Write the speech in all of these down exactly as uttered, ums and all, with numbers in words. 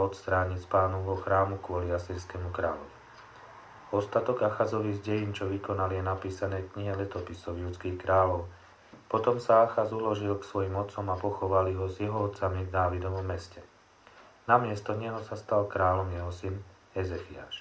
odstrániť z Pánovho chrámu kvôli asýrskému kráľovi. Ostatok Achazových dejín, čo vykonal, je napísané v knihe letopisov judských kráľov. Potom sa Achaz uložil k svojim otcom a pochovali ho s jeho otcami v Dávidovom meste. Namiesto neho sa stal kráľom jeho syn Ezechiáš.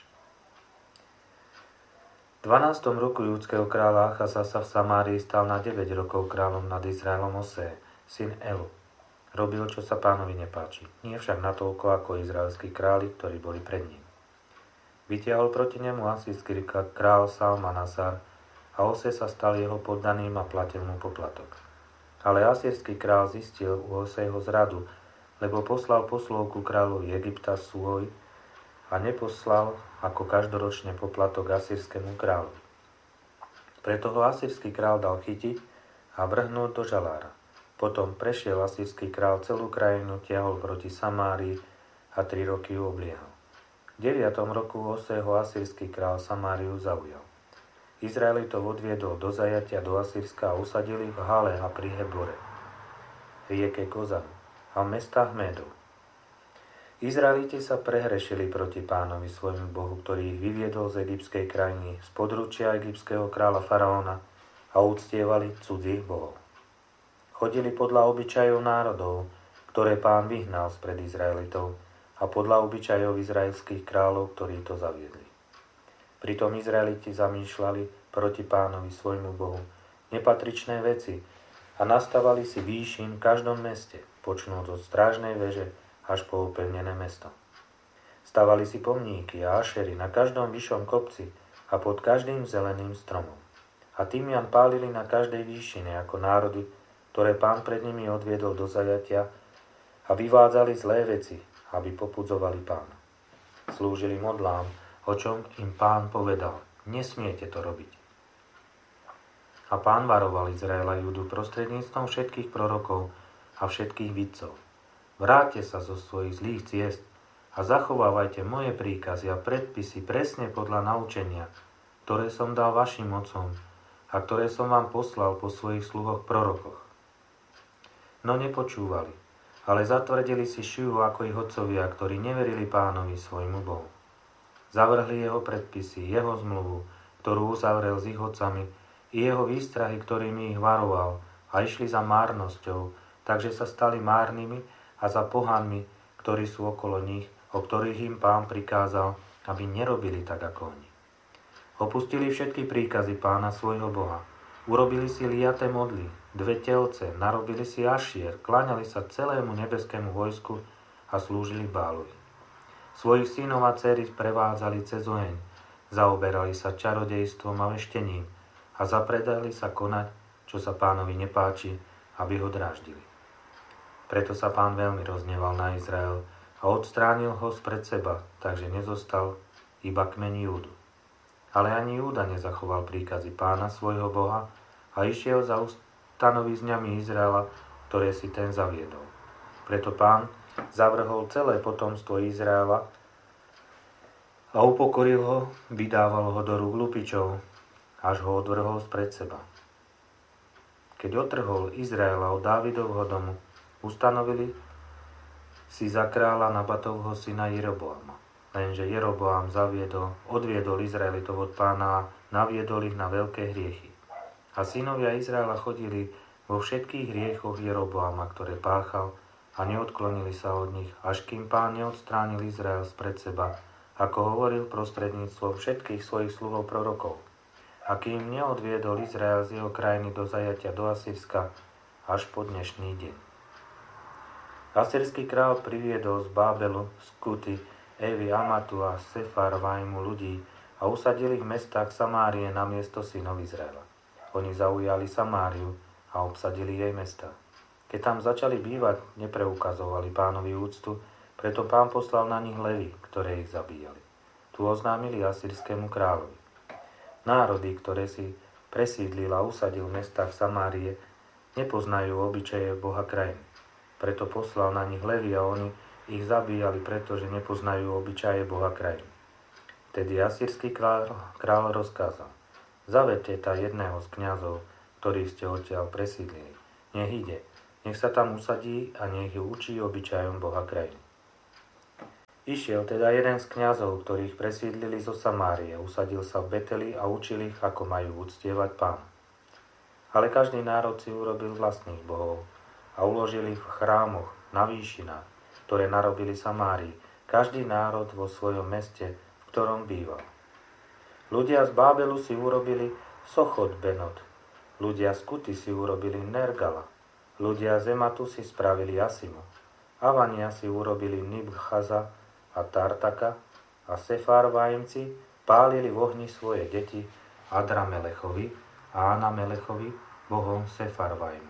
V dvanástom roku judského kráľa Achaza sa v Samárii stal na deväť rokov kráľom nad Izraelom Osej, syn Elu. Robil, čo sa Pánovi nepáči, nie však natoľko ako izraelskí králi, ktorí boli pred ním. Vytiahol proti nemu asýrsky kráľ Salmanasar a Osej sa stal jeho poddaným a platil mu poplatok. Ale asýrsky kráľ zistil u Osejho zradu, lebo poslal poslov ku kráľovi Egypta Suhoj a neposlal ako každoročne poplatok asýrskému kráľovi. Preto ho asýrsky kráľ dal chytiť a vrhnúť do žalára. Potom prešiel asýrsky kráľ celú krajinu, tiahol proti Samárii a tri roky ju obliehal. V deviatom roku Osejho asýrsky kráľ Samáriu zaujal. Izraelitov odviedol do zajatia do Asýrska a usadili v Hale a pri Hebore, rieke Kozanu a v mestách Médov. Izraeliti sa prehrešili proti Pánovi svojmu Bohu, ktorý ich vyviedol z egyptskej krajiny, z područia egyptského kráľa faraóna a uctievali cudzích bohov. Chodili podľa obyčajov národov, ktoré Pán vyhnal spred Izraelitov a podľa obyčajov izraelských kráľov, ktorí to zaviedli. Pritom Izraeliti zamýšľali proti Pánovi svojmu Bohu nepatričné veci a nastavali si výšin v každom meste, počnúť od strážnej veže až po opevnené mesto. Stavali si pomníky a ašery na každom vyššom kopci a pod každým zeleným stromom. A tymian pálili na každej výšine ako národy, ktoré Pán pred nimi odviedol do zajatia a vyvádzali zlé veci, aby popudzovali Pána. Slúžili modlám, o čom im Pán povedal: nesmiete to robiť. A Pán varoval Izraela Judu prostredníctvom všetkých prorokov a všetkých vidcov. Vráťte sa zo svojich zlých ciest a zachovávajte moje príkazy a predpisy presne podľa naučenia, ktoré som dal vašim otcom a ktoré som vám poslal po svojich sluhoch prorokoch. No nepočúvali, ale zatvrdili si šivu ako ich otcovia, ktorí neverili Pánovi svojmu Bohu. Zavrhli jeho predpisy, jeho zmluvu, ktorú uzavrel s ich otcami, i jeho výstrahy, ktorými ich varoval, a išli za márnosťou, takže sa stali márnymi a za pohanmi, ktorí sú okolo nich, o ktorých im Pán prikázal, aby nerobili tak ako oni. Opustili všetky príkazy Pána svojho Boha. Urobili si liaté modly, dve telce, narobili si ašier, kláňali sa celému nebeskému vojsku a slúžili Bálovi. Svojich synov a dcery prevádzali cez oheň, zaoberali sa čarodejstvom a veštením a zapredali sa konať, čo sa Pánovi nepáči, aby ho dráždili. Preto sa Pán veľmi rozneval na Izrael a odstránil ho spred seba, takže nezostal iba kmeň Júdu. Ale ani Júda nezachoval príkazy Pána svojho Boha a išiel za ustanovizňami Izraela, ktoré si ten zaviedol. Preto Pán zavrhol celé potomstvo Izraela a upokoril ho, vydával ho do rúk lupičov, až ho odvrhol spred seba. Keď otrhol Izraela od Dávidovho domu, ustanovili si za kráľa Nabatovho syna Jeroboama. Lenže Jeroboam zaviedol, odviedol Izraelitov od Pána a naviedol ich na veľké hriechy. A synovia Izraela chodili vo všetkých hriechoch Jeroboama, ktoré páchal, a neodklonili sa od nich, až kým Pán neodstránil Izrael spred seba, ako hovoril prostredníctvom všetkých svojich sluhov prorokov. A kým neodviedol Izrael z jeho krajiny do zajatia do Asýrska až po dnešný deň. Asýrsky král priviedol z Bábelu, z Kuty, Evy, Amatu a Sefarvajmu ľudí a usadili ich v mestách Samárie namiesto synov Izraela. Oni zaujali Samáriu a obsadili jej mesta. Keď tam začali bývať, nepreukazovali Pánovi úctu, preto Pán poslal na nich levy, ktoré ich zabíjali. Tu oznámili asýrskému kráľovi: národy, ktoré si presídlil a usadil v mestách Samárie, nepoznajú obyčaje Boha krajiny. Preto poslal na nich levy a oni ich zabíjali, pretože nepoznajú obyčaje Boha krajiny. Vtedy asýrsky kráľ, kráľ rozkázal: zavedte tá jedného z kňazov, ktorý ste odtiaľ presídlili. Nech ide, nech sa tam usadí a nech ju učí obyčajom Boha krajiny. Išiel teda jeden z kňazov, ktorých presídlili zo Samárie, usadil sa v Beteli a učil ich, ako majú uctievať Pána. Ale každý národ si urobil vlastných bohov a uložil ich v chrámoch, na výšinách, ktoré narobili Samárii, každý národ vo svojom meste, v ktorom býval. Ľudia z Bábelu si urobili Sochot Benot, ľudia z Kuty si urobili Nergala, ľudia z Ematu si spravili Asimo, Avania si urobili Nibchaza a Tartaka a Sefarvajmci pálili v ohni svoje deti Adramelechovi a Anamelechovi, bohom Sefarvajmu.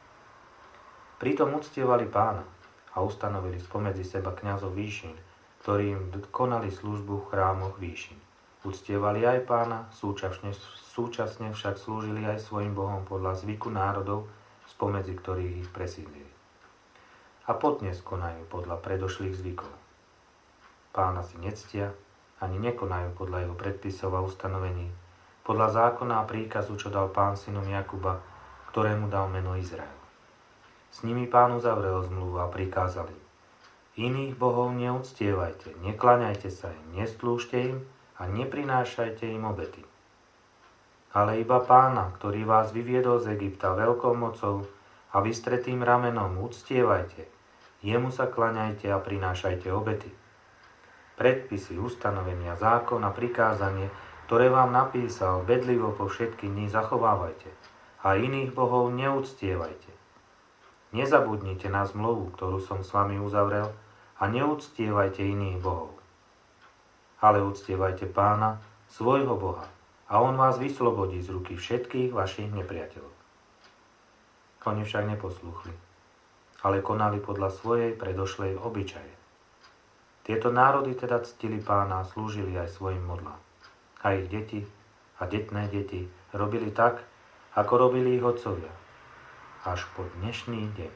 Pritom uctievali Pána a ustanovili spomedzi seba kňazov výšin, ktorí im konali službu v chrámoch výšin. Uctievali aj Pána, súčasne, súčasne však slúžili aj svojim bohom podľa zvyku národov, spomedzi ktorých ich presídlili. A podnes konajú podľa predošlých zvykov. Pána si nectia, ani nekonajú podľa jeho predpisov a ustanovení, podľa zákona a príkazu, čo dal Pán synom Jakuba, ktorému dal meno Izrael. S nimi Pán uzavrel zmluvu a prikázal im: iných bohov neuctievajte, nekláňajte sa im, neslúžte im a neprinášajte im obety. Ale iba Pána, ktorý vás vyviedol z Egypta veľkou mocou a vystretým ramenom, uctievajte, jemu sa klaňajte a prinášajte obety. Predpisy, ustanovenia, zákon a prikázanie, ktoré vám napísal, bedlivo po všetky dni zachovávajte a iných bohov neúctievajte. Nezabudnite na zmluvu, ktorú som s vami uzavrel, a neúctievajte iných bohov. Ale uctievajte Pána, svojho Boha, a on vás vyslobodí z ruky všetkých vašich nepriateľov. Oni však neposlúchli, ale konali podľa svojej predošlej obyčaje. Tieto národy teda ctili Pána a slúžili aj svojim modlám. A ich deti a detné deti robili tak, ako robili ich otcovia, až po dnešný deň.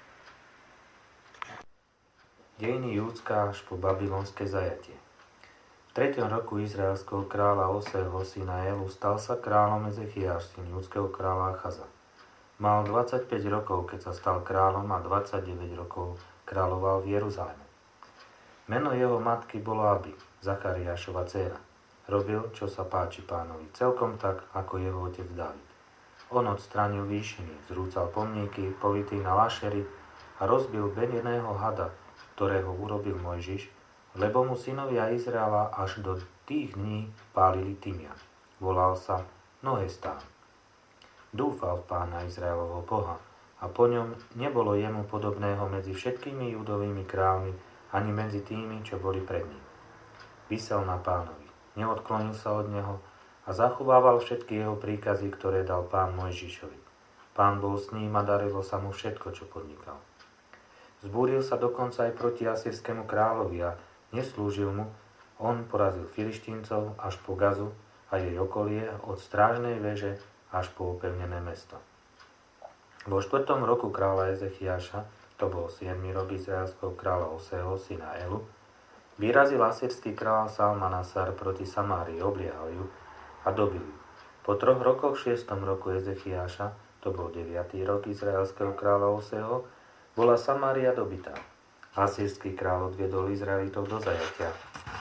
Dejiny Júdska až po babylonské zajatie. V treťom roku izraelského kráľa Oseho syna Elu stal sa kráľom Ezechiáš, syn judského kráľa Achaza. Mal dvadsaťpäť rokov, keď sa stal kráľom, a dvadsaťdeväť rokov kráľoval v Jeruzaleme. Meno jeho matky bolo Abi, Zachariášova dcéra. Robil, čo sa páči Pánovi, celkom tak, ako jeho otec Dávid. On odstránil výšiny, zrúcal pomníky, povitý na lašery, a rozbil beneného hada, ktorého urobil Mojžiš, lebo mu synovia Izraela až do tých dní pálili tymian. Volal sa Nohestán. Dúfal v Pána Izraelovho Boha a po ňom nebolo jemu podobného medzi všetkými judovými kráľmi ani medzi tými, čo boli pred ním. Visel na Pánovi, neodklonil sa od neho a zachovával všetky jeho príkazy, ktoré dal Pán Mojžišovi. Pán bol s ním a darilo sa mu všetko, čo podnikal. Zbúril sa dokonca aj proti asýrskému kráľovi a neslúžil mu. On porazil Filištíncov až po Gazu a jej okolie, od strážnej veže až po opevnené mesto. Vo štvrtom roku kráľa Ezechiáša, to bol siedmy rok izraelského kráľa Oseho, syna Elu, vyrazil asýrsky kráľ Salmanasar proti Samárii, obliehal ju a dobil ju. Po troch rokoch v šiestom roku Ezechiáša, to bol deviaty rok izraelského kráľa Oseho, bola Samária dobitá. Asýrsky kráľ odviedol Izraelitov do zajatia.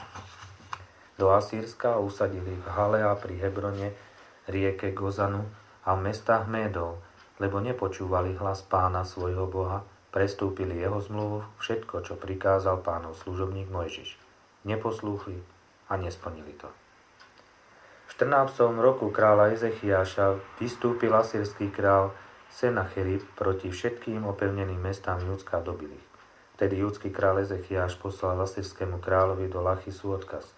Do Asýrska usadili v Hale a pri Hebrone, rieke Gozanu a v mestách Médov, lebo nepočúvali hlas Pána svojho Boha, prestúpili jeho zmluvu, všetko, čo prikázal Pánov služobník Mojžiš. Neposlúchli a nesplnili to. V štrnástom roku kráľa Ezechiáša vystúpil asýrsky král Senacherib proti všetkým opevneným mestám Júdska a dobil ich. Vtedy júdsky kráľ Ezechiáš poslal asýrskému kráľovi do Lachisu odkaz: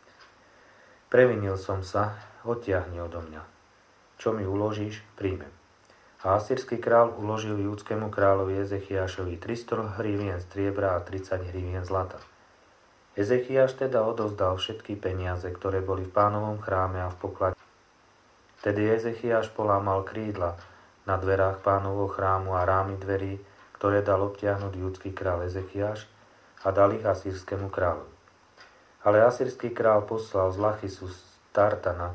Previnil som sa, odtiahni odo mňa. Čo mi uložíš, príjmem. A asýrsky kráľ uložil júdskému kráľovi Ezechiášovi tristo hrivien striebra a tridsať hrivien zlata. Ezechiáš teda odozdal všetky peniaze, ktoré boli v Pánovom chráme a v poklade. Tedy Ezechiáš polámal krídla na dverách Pánovho chrámu a rámy dverí, ktoré dal obtiahnuť júdsky kráľ Ezechiáš, a dal ich asýrskému kráľovi. Ale asýrsky kráľ poslal z Lachisu Tartana,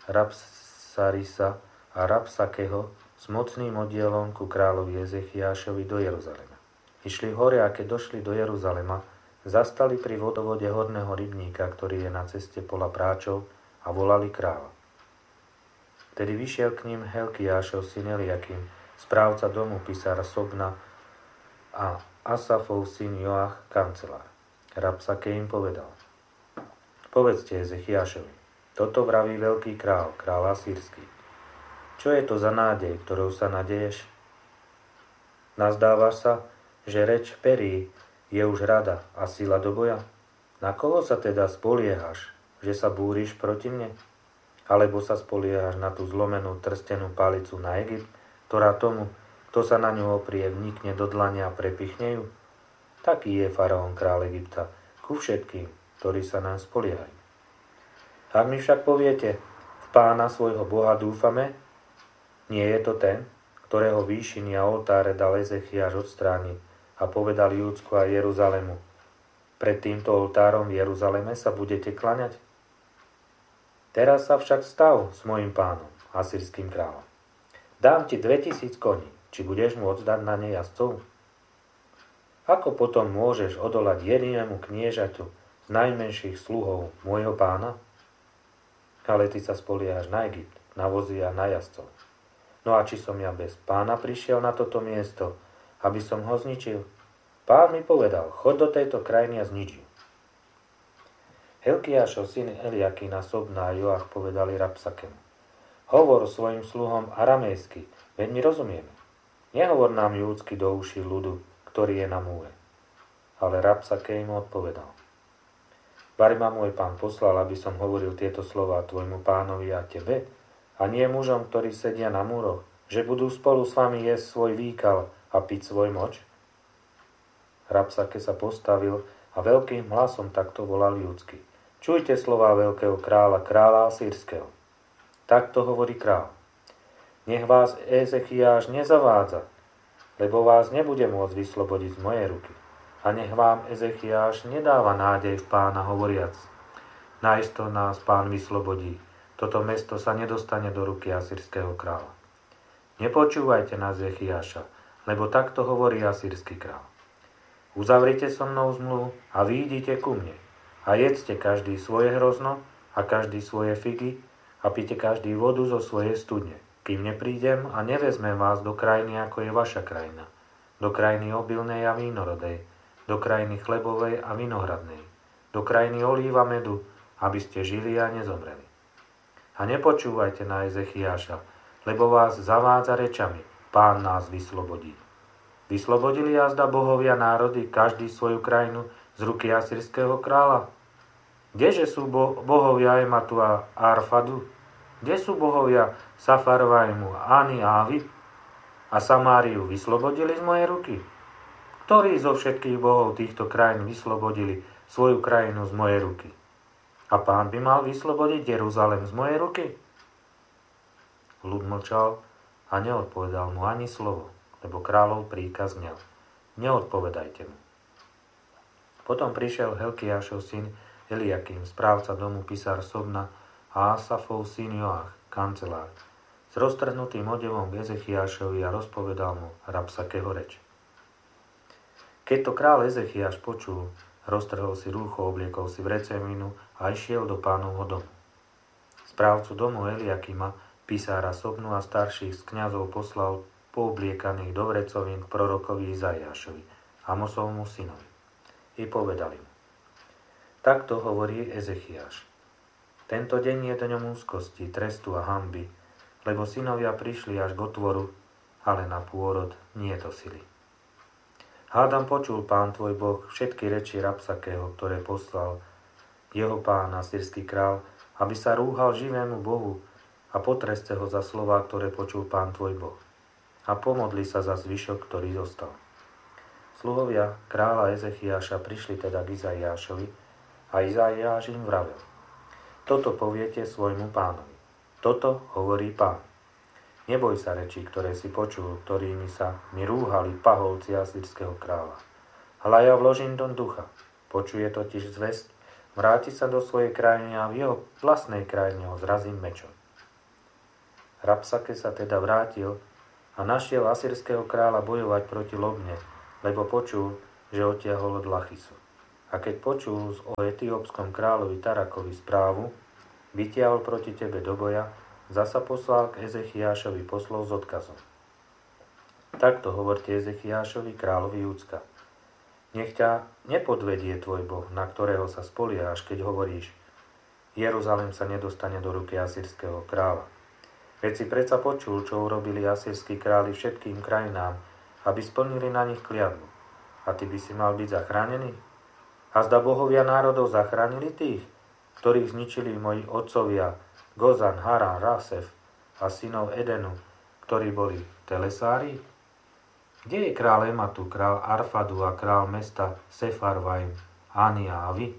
Rabsarisa a Rabsakeho s mocným oddielom ku kráľovi Ezechiášovi do Jeruzalema. Išli hore a keď došli do Jeruzalema, Zastali pri vodovode horného rybníka, ktorý je na ceste pola práčov, a volali kráľa. Tedy vyšiel k ním Helkiášov syn Eliakim, správca domu pisára Sobna a Asafov syn Joach, kancelár. Rabsake im povedal: Povedzte Ezechiášovi, toto vraví veľký král, král asýrsky. Čo je to za nádej, ktorou sa nadeješ? Nazdávaš sa, že reč perí je už rada a sila do boja? Na koho sa teda spoliehaš, že sa búriš proti mne? Alebo sa spoliehaš na tú zlomenú trstenú palicu na Egypt, ktorá tomu, kto sa na ňu oprie, vnikne do dlania a prepichne ju? Taký je faraón kráľ Egypta ku všetkým, ktorí sa nám spoliehajú. Ak mi však poviete, v pána svojho Boha dúfame, nie je to ten, ktorého výšiny a oltáre dal Ezechiáš odstrániť a povedal Júdsku a Jeruzalému: Pred týmto oltárom v Jeruzaleme sa budete klaňať? Teraz sa však stav s mojim pánom, asýrským kráľom. Dám ti dvetisíc koní, či budeš môcť dať na ne jazdcov? Ako potom môžeš odolať jedinému kniežaťu z najmenších sluhov môjho pána? Ale ty sa spoliehaš na Egypt, na vozy a na jazdcov. No a či som ja bez pána prišiel na toto miesto, aby som ho zničil? Pán mi povedal: choď do tejto krajiny a znič ju. Helkiášov syn Eliakína, Sobna a Joach povedali Rabsakemu: Hovor svojim sluhom aramejsky, veď my rozumieme. Nehovor nám júdsky do uší ľudu, ktorý je na múre. Ale Rabsake im odpovedal: Bari ma môj pán poslal, aby som hovoril tieto slová tvojmu pánovi a tebe, a nie mužom, ktorí sedia na múroch, že budú spolu s vami jesť svoj výkal a piť svoj moč? Rabsake sa postavil a veľkým hlasom takto volal ľudsky: Čujte slová veľkého kráľa, kráľa asýrskeho. Takto hovorí kráľ: Nech vás Ezechiáš nezavádza, lebo vás nebude môcť vyslobodiť z mojej ruky. A nech vám Ezechiáš nedáva nádej v pána hovoriac: Naisto nás pán vyslobodí, toto mesto sa nedostane do ruky asýrskeho kráľa. Nepočúvajte na Ezechiáša, lebo takto hovorí asýrsky kráľ: Uzavrite so mnou zmluvu a výjdite ku mne a jedzte každý svoje hrozno a každý svoje figy a pite každý vodu zo svojej studne, kým neprídem a nevezmem vás do krajiny, ako je vaša krajina, do krajiny obilnej a vínorodej, do krajiny chlebovej a vinohradnej, do krajiny olíva medu, aby ste žili a nezomreli. A nepočúvajte na Ezechiáša, lebo vás zavádza rečami: Pán nás vyslobodí. Vyslobodili jazda bohovia národy, každý svoju krajinu, z ruky asýrskeho kráľa? Kdeže sú bo- bohovia Ematu a Arfadu? Kde sú bohovia Safarvajmu, Ani a Avi? A Samáriu vyslobodili z mojej ruky? Ktorí zo všetkých bohov týchto krajín vyslobodili svoju krajinu z mojej ruky? A pán by mal vyslobodiť Jeruzalém z mojej ruky? Ľud mlčal a neodpovedal mu ani slovo, lebo kráľov príkaz znel: Neodpovedajte mu. Potom prišiel Helkiášov syn Eliakim, správca domu pisár Sobna, a Asafov syn Joach, kancelár, s roztrhnutým odevom k Ezechiášovi a rozpovedal mu Rabsakeho reč. Keď to kráľ Ezechiáš počul, roztrhol si rúcho, obliekol si vrecevinu a išiel do pánovho domu. Správcu domu Eliakima, pisára Sobnu a starších z kňazov poslal poobliekaných do vrecovín k prorokovi Izaiášovi, Amosovmu synovi. I povedali mu: Takto hovorí Ezechiáš: Tento deň je dňom úzkosti, trestu a hanby, lebo synovia prišli až k otvoru, ale na pôrod nie to sily. Hádam, počul pán tvoj Boh všetky reči Rabsakého, ktoré poslal jeho pán asýrsky král, aby sa rúhal živému Bohu a potreste ho za slová, ktoré počul pán tvoj Boh. A pomodli sa za zvyšok, ktorý zostal. Sluhovia kráľa Ezechiáša prišli teda k Izaiášovi a Izaiáš im vravel: Toto poviete svojmu pánovi. Toto hovorí pán. Neboj sa rečí, ktoré si počul, ktorými sa mi rúhali paholci asýrskeho kráľa. Hľa ja vložím do ducha, počuje totiž zvesť, vráti sa do svojej krajiny a v jeho vlastnej krajine ho zrazím mečom. Rabsake sa teda vrátil a našiel asýrskeho kráľa bojovať proti Lobne, lebo počul, že odtiahol od Lachisu. A keď počul o etiópskom kráľovi Tarakovi správu, vytiahol proti tebe do boja, zasa poslal k Ezechiášovi poslov s odkazom. Takto hovorte Ezechiášovi, kráľovi Júdska. Nech ťa nepodvedie tvoj Boh, na ktorého sa spoliehaš, keď hovoríš, Jeruzalém sa nedostane do ruky asýrskeho kráľa. Veď si predsa počul, čo urobili asýrski králi všetkým krajinám, aby splnili na nich kliatbu. A ty by si mal byť zachránený? A zda bohovia národov zachránili tých, ktorých zničili moji otcovia Gozan, Haran, Rasef a synov Edenu, ktorí boli Telesári? Kde je král Ematu, král Arfadu a král mesta Sefarvaim, Ania a vy?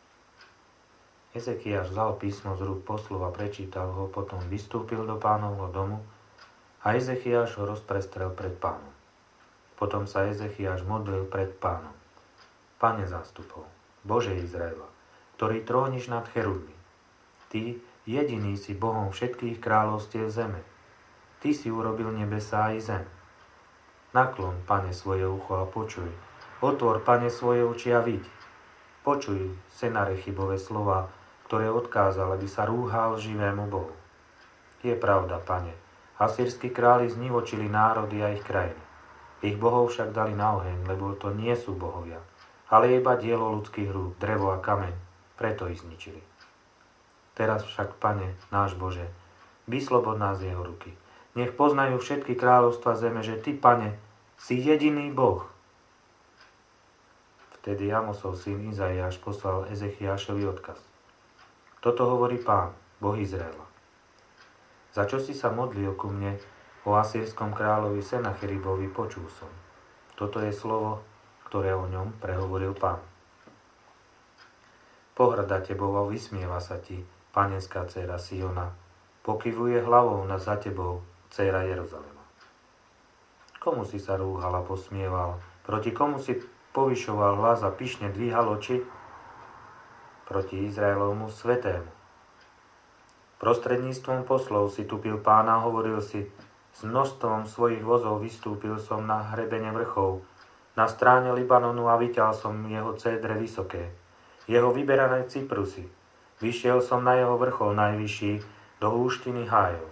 Ezekiáš vzal písmo z rúk poslov a prečítal ho, potom vystúpil do Pánovho domu a Ezechiáš ho rozprestrel pred Pánom. Potom sa Ezechiáš modlil pred Pánom. Pane zástupov, Bože Izraela, ktorý tróniš nad cherubmi, Ty jediný si Bohom všetkých kráľovstiev zeme. Ty si urobil nebesá i zem. Naklon, Pane, svoje ucho a počuj. Otvor, Pane, svoje oči a viď. Počuj Senarechibove slova, ktoré odkázal, aby sa rúhal živému Bohu. Je pravda, Pane, asýrski králi znivočili národy a ich krajiny. Ich bohov však dali na oheň, lebo to nie sú bohovia, ale iba dielo ľudských rúk, drevo a kameň, preto ich zničili. Teraz však, Pane, náš Bože, vyslobod nás z jeho ruky. Nech poznajú všetky kráľovstva zeme, že Ty, Pane, si jediný Boh. Vtedy Amosov syn Izaiáš poslal Ezechiášovi odkaz. Toto hovorí Pán, Boh Izraela. Za čo si sa modlil ku mne o asýrskom kráľovi Senacheribovi, počul som. Toto je slovo, ktoré o ňom prehovoril Pán. Pohrda tebou a vysmieva sa ti, panenská dcéra Siona, pokyvuje hlavou na za tebou, dcéra Jeruzalema. Komu si sa rúhal a posmieval, proti komu si povyšoval hlas a pyšne dvíhal oči? Proti Izraelovmu svetému. Prostredníctvom poslov si tupil Pána, hovoril si, s množstvom svojich vozov vystúpil som na hrebene vrchov, na stráne Libanonu a vyťal som jeho cédre vysoké, jeho vyberané cyprusy. Vyšiel som na jeho vrchol najvyšší, do húštiny hájov.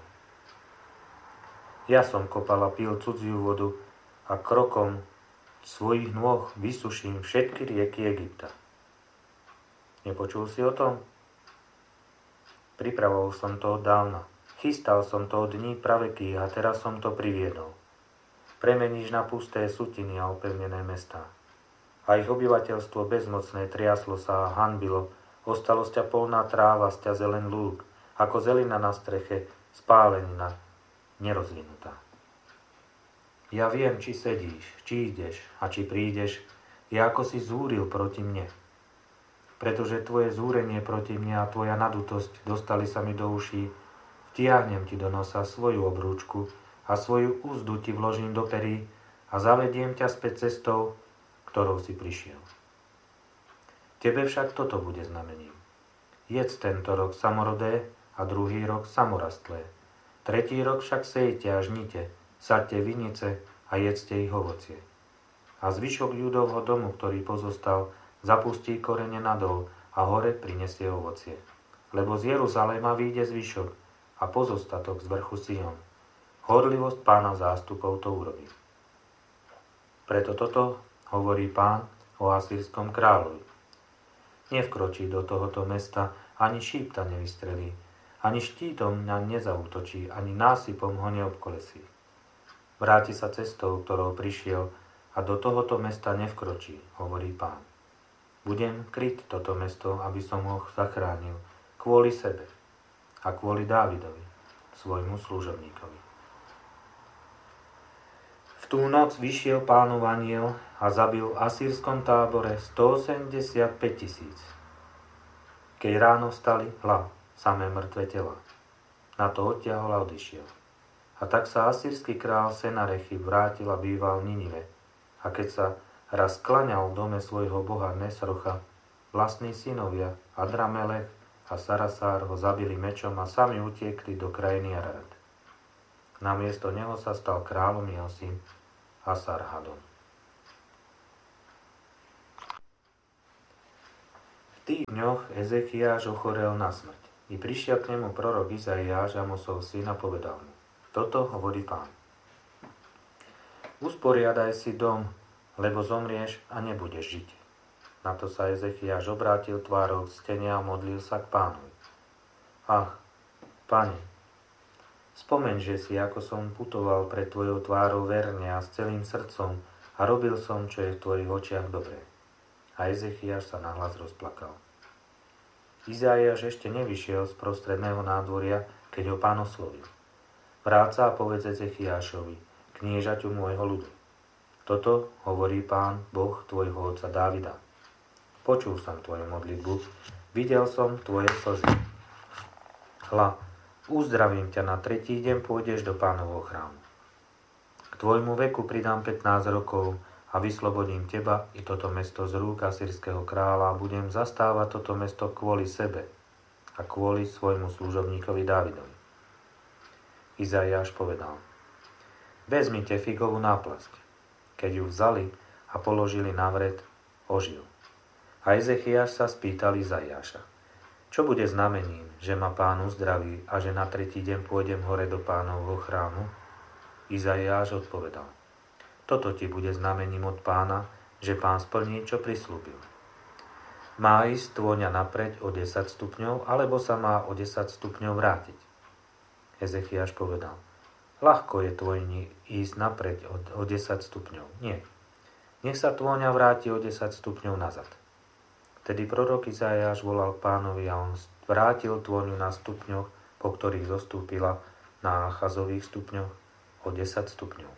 Ja som kopal a pil cudziu vodu a krokom svojich nôh vysuším všetky rieky Egypta. Nepočul si o tom? Pripravoval som to od dávna. Chystal som to od dní pravekých a teraz som to priviedol. Premeníš na pusté sutiny a opevnené mestá. A ich obyvateľstvo bezmocné triaslo sa a hanbilo, ostalo z ťa polná tráva, z ťa zelen lúk, ako zelina na streche, spálenina, nerozvinutá. Ja viem, či sedíš, či ideš a či prídeš, ja ako si zúril proti mne. Pretože tvoje zúrenie proti mne a tvoja nadutosť dostali sa mi do uší, vtiahnem ti do nosa svoju obrúčku a svoju úzdu ti vložím do perí a zavediem ťa späť cestou, ktorou si prišiel. Tebe však toto bude znamením. Jedz tento rok samorodé a druhý rok samorastlé. Tretí rok však sejte a žnite, saďte vinice a jedzte ich ovocie. A zvyšok Judovho domu, ktorý pozostal, zapustí korene nadol a hore prinesie ovocie. Lebo z Jeruzaléma vyjde zvyšok a pozostatok z vrchu Sion. Horlivosť Pána zástupov to urobí. Preto toto hovorí Pán o asýrskom kráľovi. Nevkročí do tohoto mesta, ani šípta nevystrelí, ani štítom na nezaútočí, ani násypom ho neobkolesí. Vráti sa cestou, ktorou prišiel, a do tohoto mesta nevkročí, hovorí Pán. Budem kryť toto mesto, aby som ho zachránil, kvôli sebe a kvôli Dávidovi, svojmu služobníkovi. V tú noc vyšiel Pánov anjel a zabil v asýrskom tábore stoosemdesiatpäť tisíc. Keď ráno vstali, hľa, samé mŕtve tela. Na to odtiahol a odišiel. A tak sa asýrsky král Senarechib vrátil a býval v Ninive. A keď sa raz klaňal v dome svojho boha Nesrocha, vlastní synovia Adramelech a Sarasár ho zabili mečom a sami utiekli do krajiny Arad. Namiesto neho sa stal kráľom jeho syn Asarhadon. V tých dňoch Ezechiáš ochorel na smrť. I prišiel k nemu prorok Izaiáš, Amosov syn, a povedal mu: Toto hovorí Pán. Usporiadaj si dom, lebo zomrieš a nebudeš žiť. Na to sa Ezechiáš obrátil tvárou k stene a modlil sa k Pánovi. Ach, Pane, spomeň, že si, ako som putoval pred tvojou tvárou verne a s celým srdcom a robil som, čo je v tvojich očiach dobré. A Ezechiáš sa nahlas rozplakal. Izaiáš ešte nevyšiel z prostredného nádvoria, keď ho Pán oslovil. Vráť sa a povedz Ezechiášovi, kniežaťu môjho ľudu. Toto hovorí Pán, Boh tvojho otca Dávida. Počul som tvoju modlitbu, videl som tvoje slzy. Hľa, uzdravím ťa, na tretí deň pôjdeš do Pánovho chrámu. K tvojmu veku pridám pätnásť rokov a vyslobodím teba i toto mesto z rúk asýrskeho kráľa a budem zastávať toto mesto kvôli sebe a kvôli svojmu služobníkovi Dávidovi. Izaiáš povedal: Vezmite figovú náplasť. Keď ju vzali a položili na vred, ožil. A Ezechiáš sa spýtal Izaiáša: Čo bude znamením, že ma Pán uzdraví a že na tretí deň pôjdem hore do Pánovho chrámu? Izaiáš odpovedal: Toto ti bude znamením od Pána, že Pán splní, čo prislúbil. Má ísť tôňa napreď o desať stupňov, alebo sa má o desať stupňov vrátiť? Ezechiáš povedal: Ľahko je tvojni ísť napreď o desať stupňov. Nie. Nech sa tôňa vráti o desať stupňov nazad. Vtedy prorok Izaiáš volal Pánovi a on vrátil tôňu na stupňoch, po ktorých zostúpila na Achazových stupňoch o desať stupňov.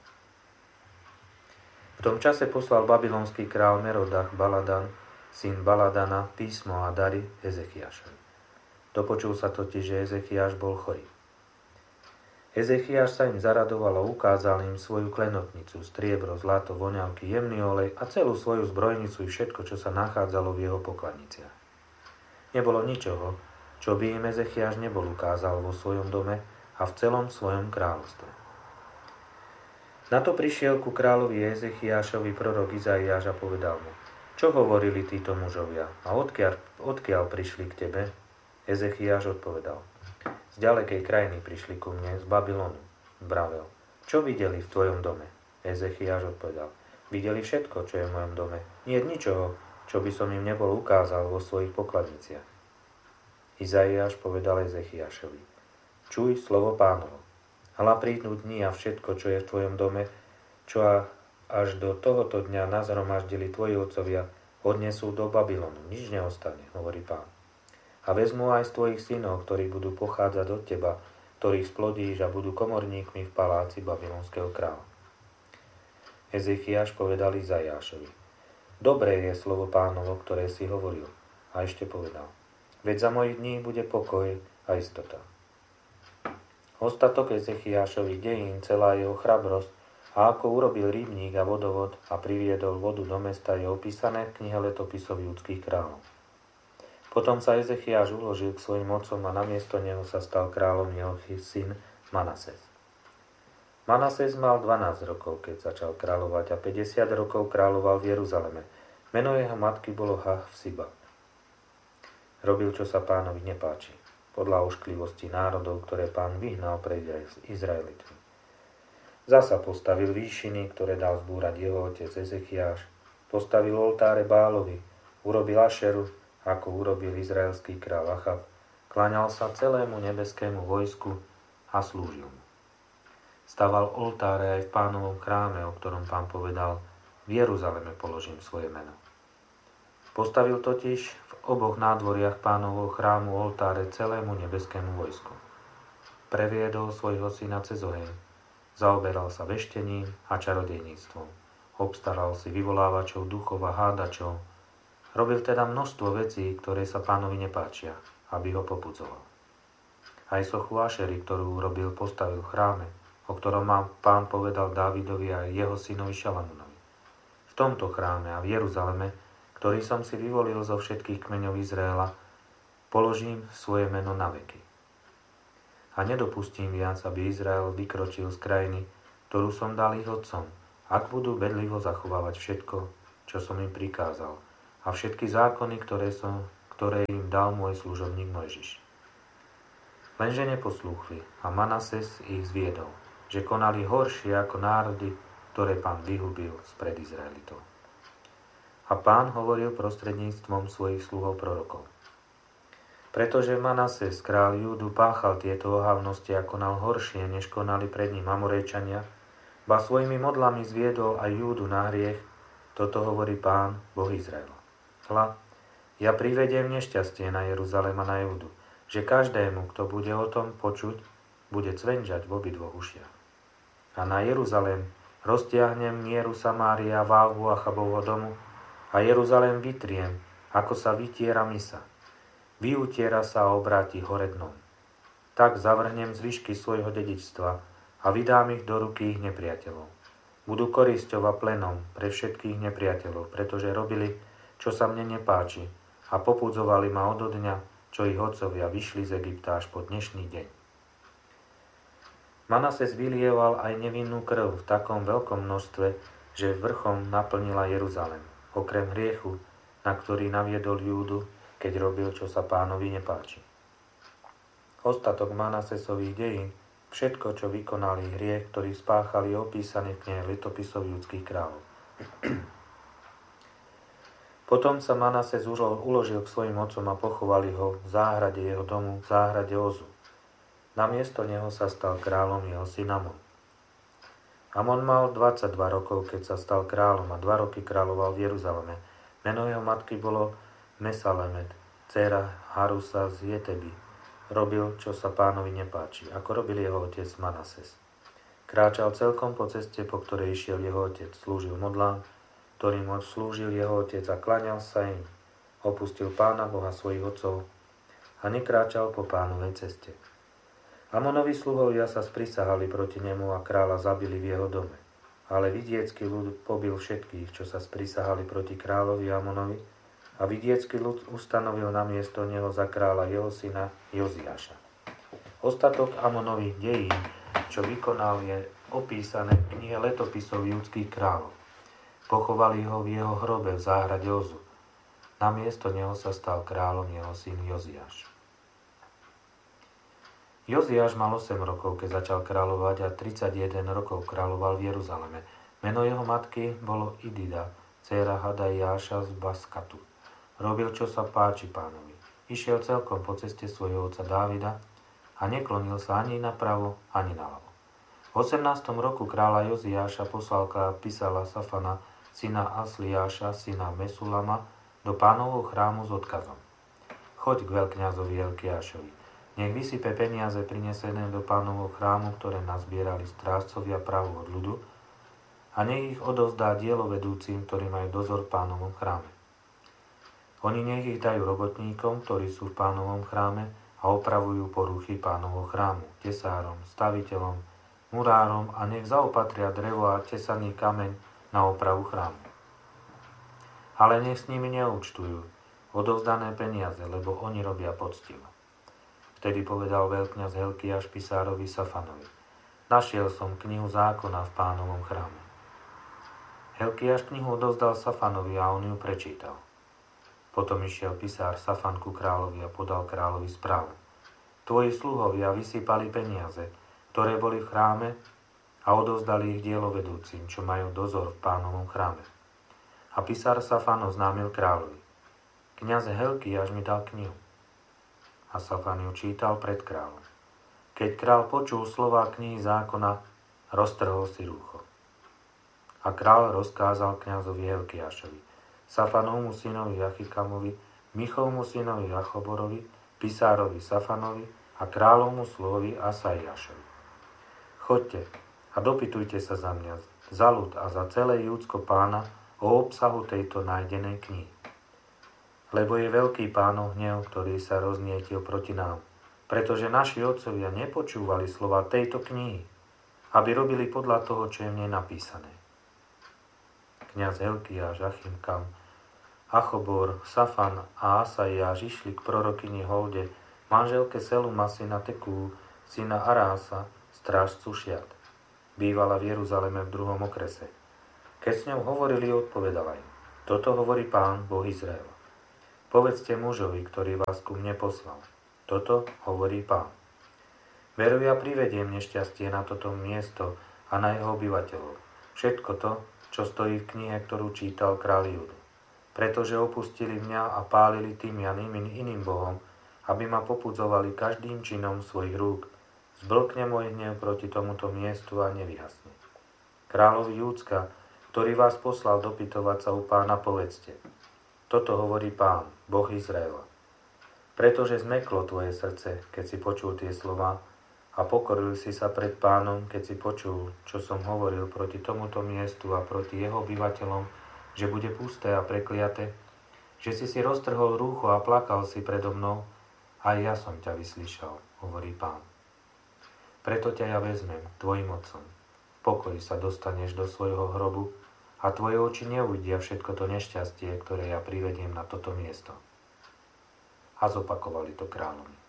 V tom čase poslal babylonský král Merodach Baladan, syn Baladana, písmo a dary Ezechiášovi. Dopočul sa totiž, že Ezechiáš bol chorý. Ezechiáš sa im zaradoval a ukázal im svoju klenotnicu, striebro, zlato, voňavky, jemný olej a celú svoju zbrojnicu i všetko, čo sa nachádzalo v jeho pokladniciach. Nebolo ničoho, čo by im Ezechiáš nebol ukázal vo svojom dome a v celom svojom kráľovstve. Na to prišiel ku kráľovi Ezechiášovi prorok Izaiáš a povedal mu: Čo hovorili títo mužovia a odkiaľ, odkiaľ prišli k tebe? Ezechiáš odpovedal: Z ďalekej krajiny prišli ku mne, z Babylonu. Vravel: Čo videli v tvojom dome? Ezechiáš odpovedal: Videli všetko, čo je v mojom dome. Nie je ničoho, čo by som im nebol ukázal vo svojich pokladniciach. Izaiáš povedal Ezechiášovi: Čuj slovo Pánovo. Hľa prídu dni a všetko, čo je v tvojom dome, čo až do tohoto dňa nazhromaždili tvoji otcovia, odnesú do Babylonu. Nič neostane, hovorí Pán. A vezmu aj z tvojich synov, ktorí budú pochádzať od teba, ktorých splodíš a budú komorníkmi v paláci babylonského kráľa. Ezechiáš povedal Izaiášovi: Dobré je slovo Pánovo, ktoré si hovoril. A ešte povedal: Veď za mojich dní bude pokoj a istota. Ostatok Ezechiášových dejín, celá jeho chrabrosť a ako urobil rybník a vodovod a priviedol vodu do mesta, je opísané v knihe letopisov judských kráľov. Potom sa Ezechiáš uložil k svojim otcom a namiesto neho sa stal kráľom jeho syn Manases. Manases mal dvanásť rokov, keď začal kráľovať, a päťdesiat rokov kráľoval v Jeruzaleme. Meno jeho matky bolo Hafsiba. Robil, čo sa Pánovi nepáči, podľa ošklivosti národov, ktoré Pán vyhnal pred Izraelitmi. Zasa postavil výšiny, ktoré dal zbúrať jeho otec Ezechiáš. Postavil oltáre Bálovi, urobil Ašeru, ako urobil izraelský kráľ Achab. Kláňal sa celému nebeskému vojsku a slúžil mu. Staval oltáre aj v Pánovom chráme, o ktorom Pán povedal: V Jeruzaleme položím svoje meno. Postavil totiž v oboch nádvoriach Pánovho chrámu oltáre celému nebeskému vojsku. Previedol svojho syna cez oheň. Zaoberal sa veštením a čarodejníctvom. Obstaral si vyvolávačov duchov a hádačov. Robil teda množstvo vecí, ktoré sa Pánovi nepáčia, aby ho popudzoval. Aj sochu Ašery, ktorú urobil, postavil v chráme, o ktorom Pán povedal Dávidovi a jeho synovi Šalamúnovi. V tomto chráme a v Jeruzaleme, ktorý som si vyvolil zo všetkých kmeňov Izraela, položím svoje meno na veky. A nedopustím viac, aby Izrael vykročil z krajiny, ktorú som dal ich otcom, ak budú bedlivo zachovávať všetko, čo som im prikázal, a všetky zákony, ktoré, som, ktoré im dal môj služobník Mojžiš. Lenže neposlúchli a Manases ich zviedol, že konali horšie ako národy, ktoré Pán vyhubil spred Izraelitov. A Pán hovoril prostredníctvom svojich sluhov prorokov. Pretože Manases, kráľ Júdu, páchal tieto ohavnosti a konal horšie, než konali pred ním Amorejčania, ba svojimi modlami zviedol aj Júdu na hriech, toto hovorí Pán, Boh Izraela. Hľa, ja privediem nešťastie na Jeruzalém a na Júdu, že každému, kto bude o tom počuť, bude cvenžať v obidvoch ušiach. A na Jeruzalém roztiahnem mieru Samária, váhu Achabovho domu a Jeruzalém vytriem, ako sa vytiera mysa. Vyutiera sa a obráti hore dnom. Tak zavrhnem zvyšky svojho dedičstva a vydám ich do ruky ich nepriateľov. Budú korisťou a plenom pre všetkých nepriateľov, pretože robili, čo sa mne nepáči a popudzovali ma odo dňa, čo ich otcovia vyšli z Egypta až po dnešný deň. Manases vylieval aj nevinnú krv v takom veľkom množstve, že vrchom naplnila Jeruzalém, okrem hriechu, na ktorý naviedol Júdu, keď robil, čo sa Pánovi nepáči. Ostatok Manasesových dejín, všetko, čo vykonali hriech, ktorý spáchali, opísaný v knihe letopisov judských kráľov. Potom sa Manases uložil k svojim otcom a pochovali ho v záhrade jeho domu, v záhrade Ozu. Namiesto neho sa stal kráľom jeho syn Amon. Amon mal dvadsaťdva rokov, keď sa stal kráľom a dva roky kráľoval v Jeruzaleme. Meno jeho matky bolo Mesalemet, dcéra Harusa z Jeteby. Robil, čo sa Pánovi nepáči, ako robil jeho otec Manases. Kráčal celkom po ceste, po ktorej išiel jeho otec, slúžil modlám, ktorým slúžil jeho otec a klaňal sa im. Opustil Pána Boha svojich otcov a nekráčal po Pánovej ceste. Amonovi sluhovia sa sprisahali proti nemu a kráľa zabili v jeho dome. Ale vidiecký ľud pobil všetkých, čo sa sprisahali proti kráľovi Amonovi, a vidiecký ľud ustanovil na miesto neho za kráľa jeho syna Joziáša. Ostatok Amonových dejín, čo vykonal, je opísané v knihe letopisov judských kráľov. Pochovali ho v jeho hrobe v záhrade Ozu. Na miesto neho sa stal kráľom jeho syn Joziáš. Joziáš mal osem rokov, keď začal kráľovať a tridsaťjeden rokov kráľoval v Jeruzaleme. Meno jeho matky bolo Idida, dcéra Hadajáša z Baskatu. Robil, čo sa páči Pánovi. Išiel celkom po ceste svojho otca Dávida a neklonil sa ani napravo, ani naľavo. V osemnástom roku kráľa Joziáša poslal písala Safana, syna Asliáša, syna Mesulama, do Pánovho chrámu s odkazom. Choď k veľkňazovi Elkiášovi. Nech vysype peniaze prinesené do Pánovho chrámu, ktoré nazbierali strážcovia právu od ľudu, a nech ich odovzdá dielovedúcim, ktorí majú dozor v Pánovom chráme. Oni nech ich dajú robotníkom, ktorí sú v Pánovom chráme a opravujú poruchy Pánovho chrámu, tesárom, staviteľom, murárom a nech zaopatria drevo a tesaný kameň na opravu chrámu. Ale nech s nimi neúčtujú odovzdané peniaze, lebo oni robia poctivo. Vtedy povedal veľkňaz Helkiáš pisárovi Safanovi: Našiel som knihu zákona v Pánovom chráme. Helkiáš knihu odovzdal Safanovi a on ju prečítal. Potom išiel pisár Safan ku kráľovi a podal kráľovi správu. Tvoji sluhovia vysypali peniaze, ktoré boli v chráme, a odovzdali ich dielovedúcim, čo majú dozor v Pánovom chráme. A pisár Safan oznámil kráľovi: Kňaz Helkiáš mi dal knihu. A Safan ju čítal pred kráľom. Keď kráľ počul slová knihy zákona, roztrhol si rúcho. A kráľ rozkázal kňazovi Helkiášovi, Safanovmu synovi Achikamovi, Michovmu synovi Achoborovi, pisárovi Safanovi a kráľovmu sluhovi Asaiášovi: Choďte a dopytujte sa za mňa, za ľud a za celé Júdsko Pána o obsahu tejto nájdenej knihy. Lebo je veľký Pánov hnev, ktorý sa roznietil proti nám, pretože naši otcovia nepočúvali slova tejto knihy, aby robili podľa toho, čo je v nej napísané. Kňaz Helkiáš, Achimkam, Achobor, Safan a Asaiáš išli k prorokyni Holde, manželke Seluma syna Tekú, syna Arása, strážcu Šiat. Bývala v Jeruzaleme v druhom okrese. Keď s ňou hovorili, odpovedala im: Toto hovorí Pán, Boh Izraela. Povedzte mužovi, ktorý vás ku mne poslal. Toto hovorí Pán. Veru, ja privediem nešťastie na toto miesto a na jeho obyvateľov. Všetko to, čo stojí v knihe, ktorú čítal kráľ Júdu. Pretože opustili mňa a pálili Tymian iným bohom, aby ma popudzovali každým činom svojich rúk. Zblkne môj hnev proti tomuto miestu a nevyhasne. Kráľovi Júdska, ktorý vás poslal dopytovať sa u Pána, povedzte. Toto hovorí Pán, Boh Izraela. Pretože zmeklo tvoje srdce, keď si počul tie slová, a pokoril si sa pred Pánom, keď si počul, čo som hovoril proti tomuto miestu a proti jeho obyvateľom, že bude pusté a prekliaté, že si si roztrhol rúcho a plakal si predo mnou, aj ja som ťa vyslyšal, hovorí Pán. Preto ťa ja vezmem tvojim otcom. V pokoji sa dostaneš do svojho hrobu a tvoje oči neuvidia všetko to nešťastie, ktoré ja privediem na toto miesto. A zopakovali to kráľovi.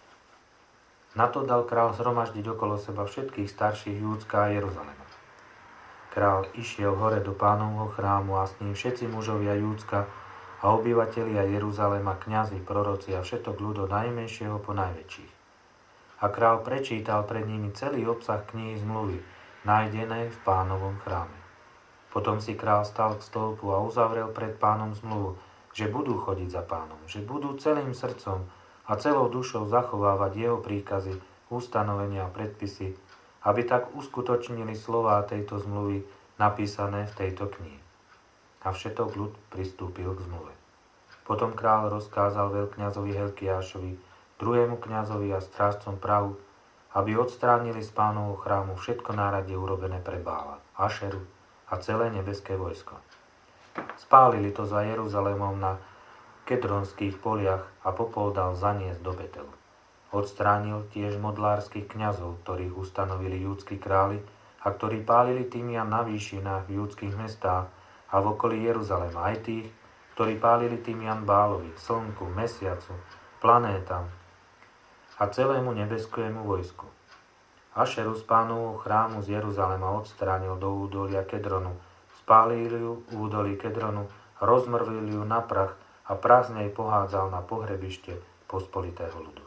Na to dal král zhromaždiť okolo seba všetkých starších Júdska a Jeruzalema. Král išiel hore do Pánovho chrámu a s ním všetci mužovia Júdska a obyvatelia Jeruzalema, kňazi, proroci a všetok ľud od najmenšieho po najväčších. A král prečítal pred nimi celý obsah knihy zmluvy, nájdenej v Pánovom chráme. Potom si král stal k stĺpu a uzavrel pred Pánom zmluvu, že budú chodiť za Pánom, že budú celým srdcom a celou dušou zachovávať jeho príkazy, ustanovenia a predpisy, aby tak uskutočnili slová tejto zmluvy napísané v tejto knihe. A všetok ľud pristúpil k zmluve. Potom kráľ rozkázal veľkňazovi Helkiášovi, druhému kňazovi a strážcom prahu, aby odstránili z Pánovho chrámu všetko náradie urobené pre Bála, Ašeru a celé nebeské vojsko. Spálili to za Jeruzalémom na Kedronských poliach a popol dal zaniesť do Betelu. Odstránil tiež modlárskych kňazov, ktorých ustanovili júdski králi a ktorí pálili Tymian na výšinách v júdskych mestách a v okolí Jeruzalema, aj tých, ktorí pálili Tymian Bálovi, slnku, mesiacu, planétam a celému nebeskému vojsku. Ašeru z Pánovho chrámu z Jeruzalema odstránil do údolia Kedronu, spálil ju v údolí Kedronu, rozmrvil ju na prach a prach z nej pohádzal na pohrebište pospolitého ľudu.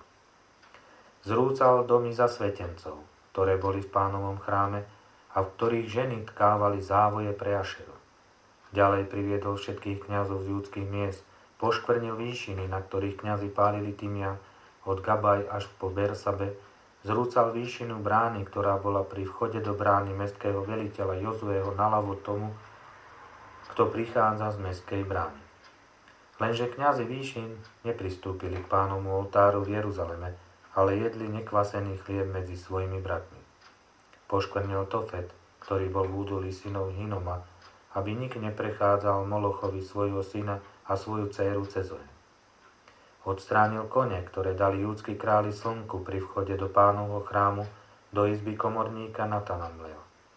Zrúcal domy zasvetencov, ktoré boli v Pánovom chráme a v ktorých ženy tkávali závoje pre Ašeru. Ďalej priviedol všetkých kňazov z júdskych miest, poškvrnil výšiny, na ktorých kňazi pálili Tymian od Gabaj až po Bersabe, zrúcal výšinu brány, ktorá bola pri vchode do brány mestského veliteľa Jozueho naľavo tomu, kto prichádza z mestskej brány. Lenže kňazi výšin nepristúpili k Pánovmu oltáru v Jeruzaleme, ale jedli nekvasený chlieb medzi svojimi bratmi. Poškvrnil Tofet, ktorý bol v údolí synov Hinoma, aby nik neprechádzal Molochovi svojho syna a svoju dcéru cez oheň. Odstránil kone, ktoré dali júdski králi slnku pri vchode do Pánovho chrámu do izby komorníka Natanamlea,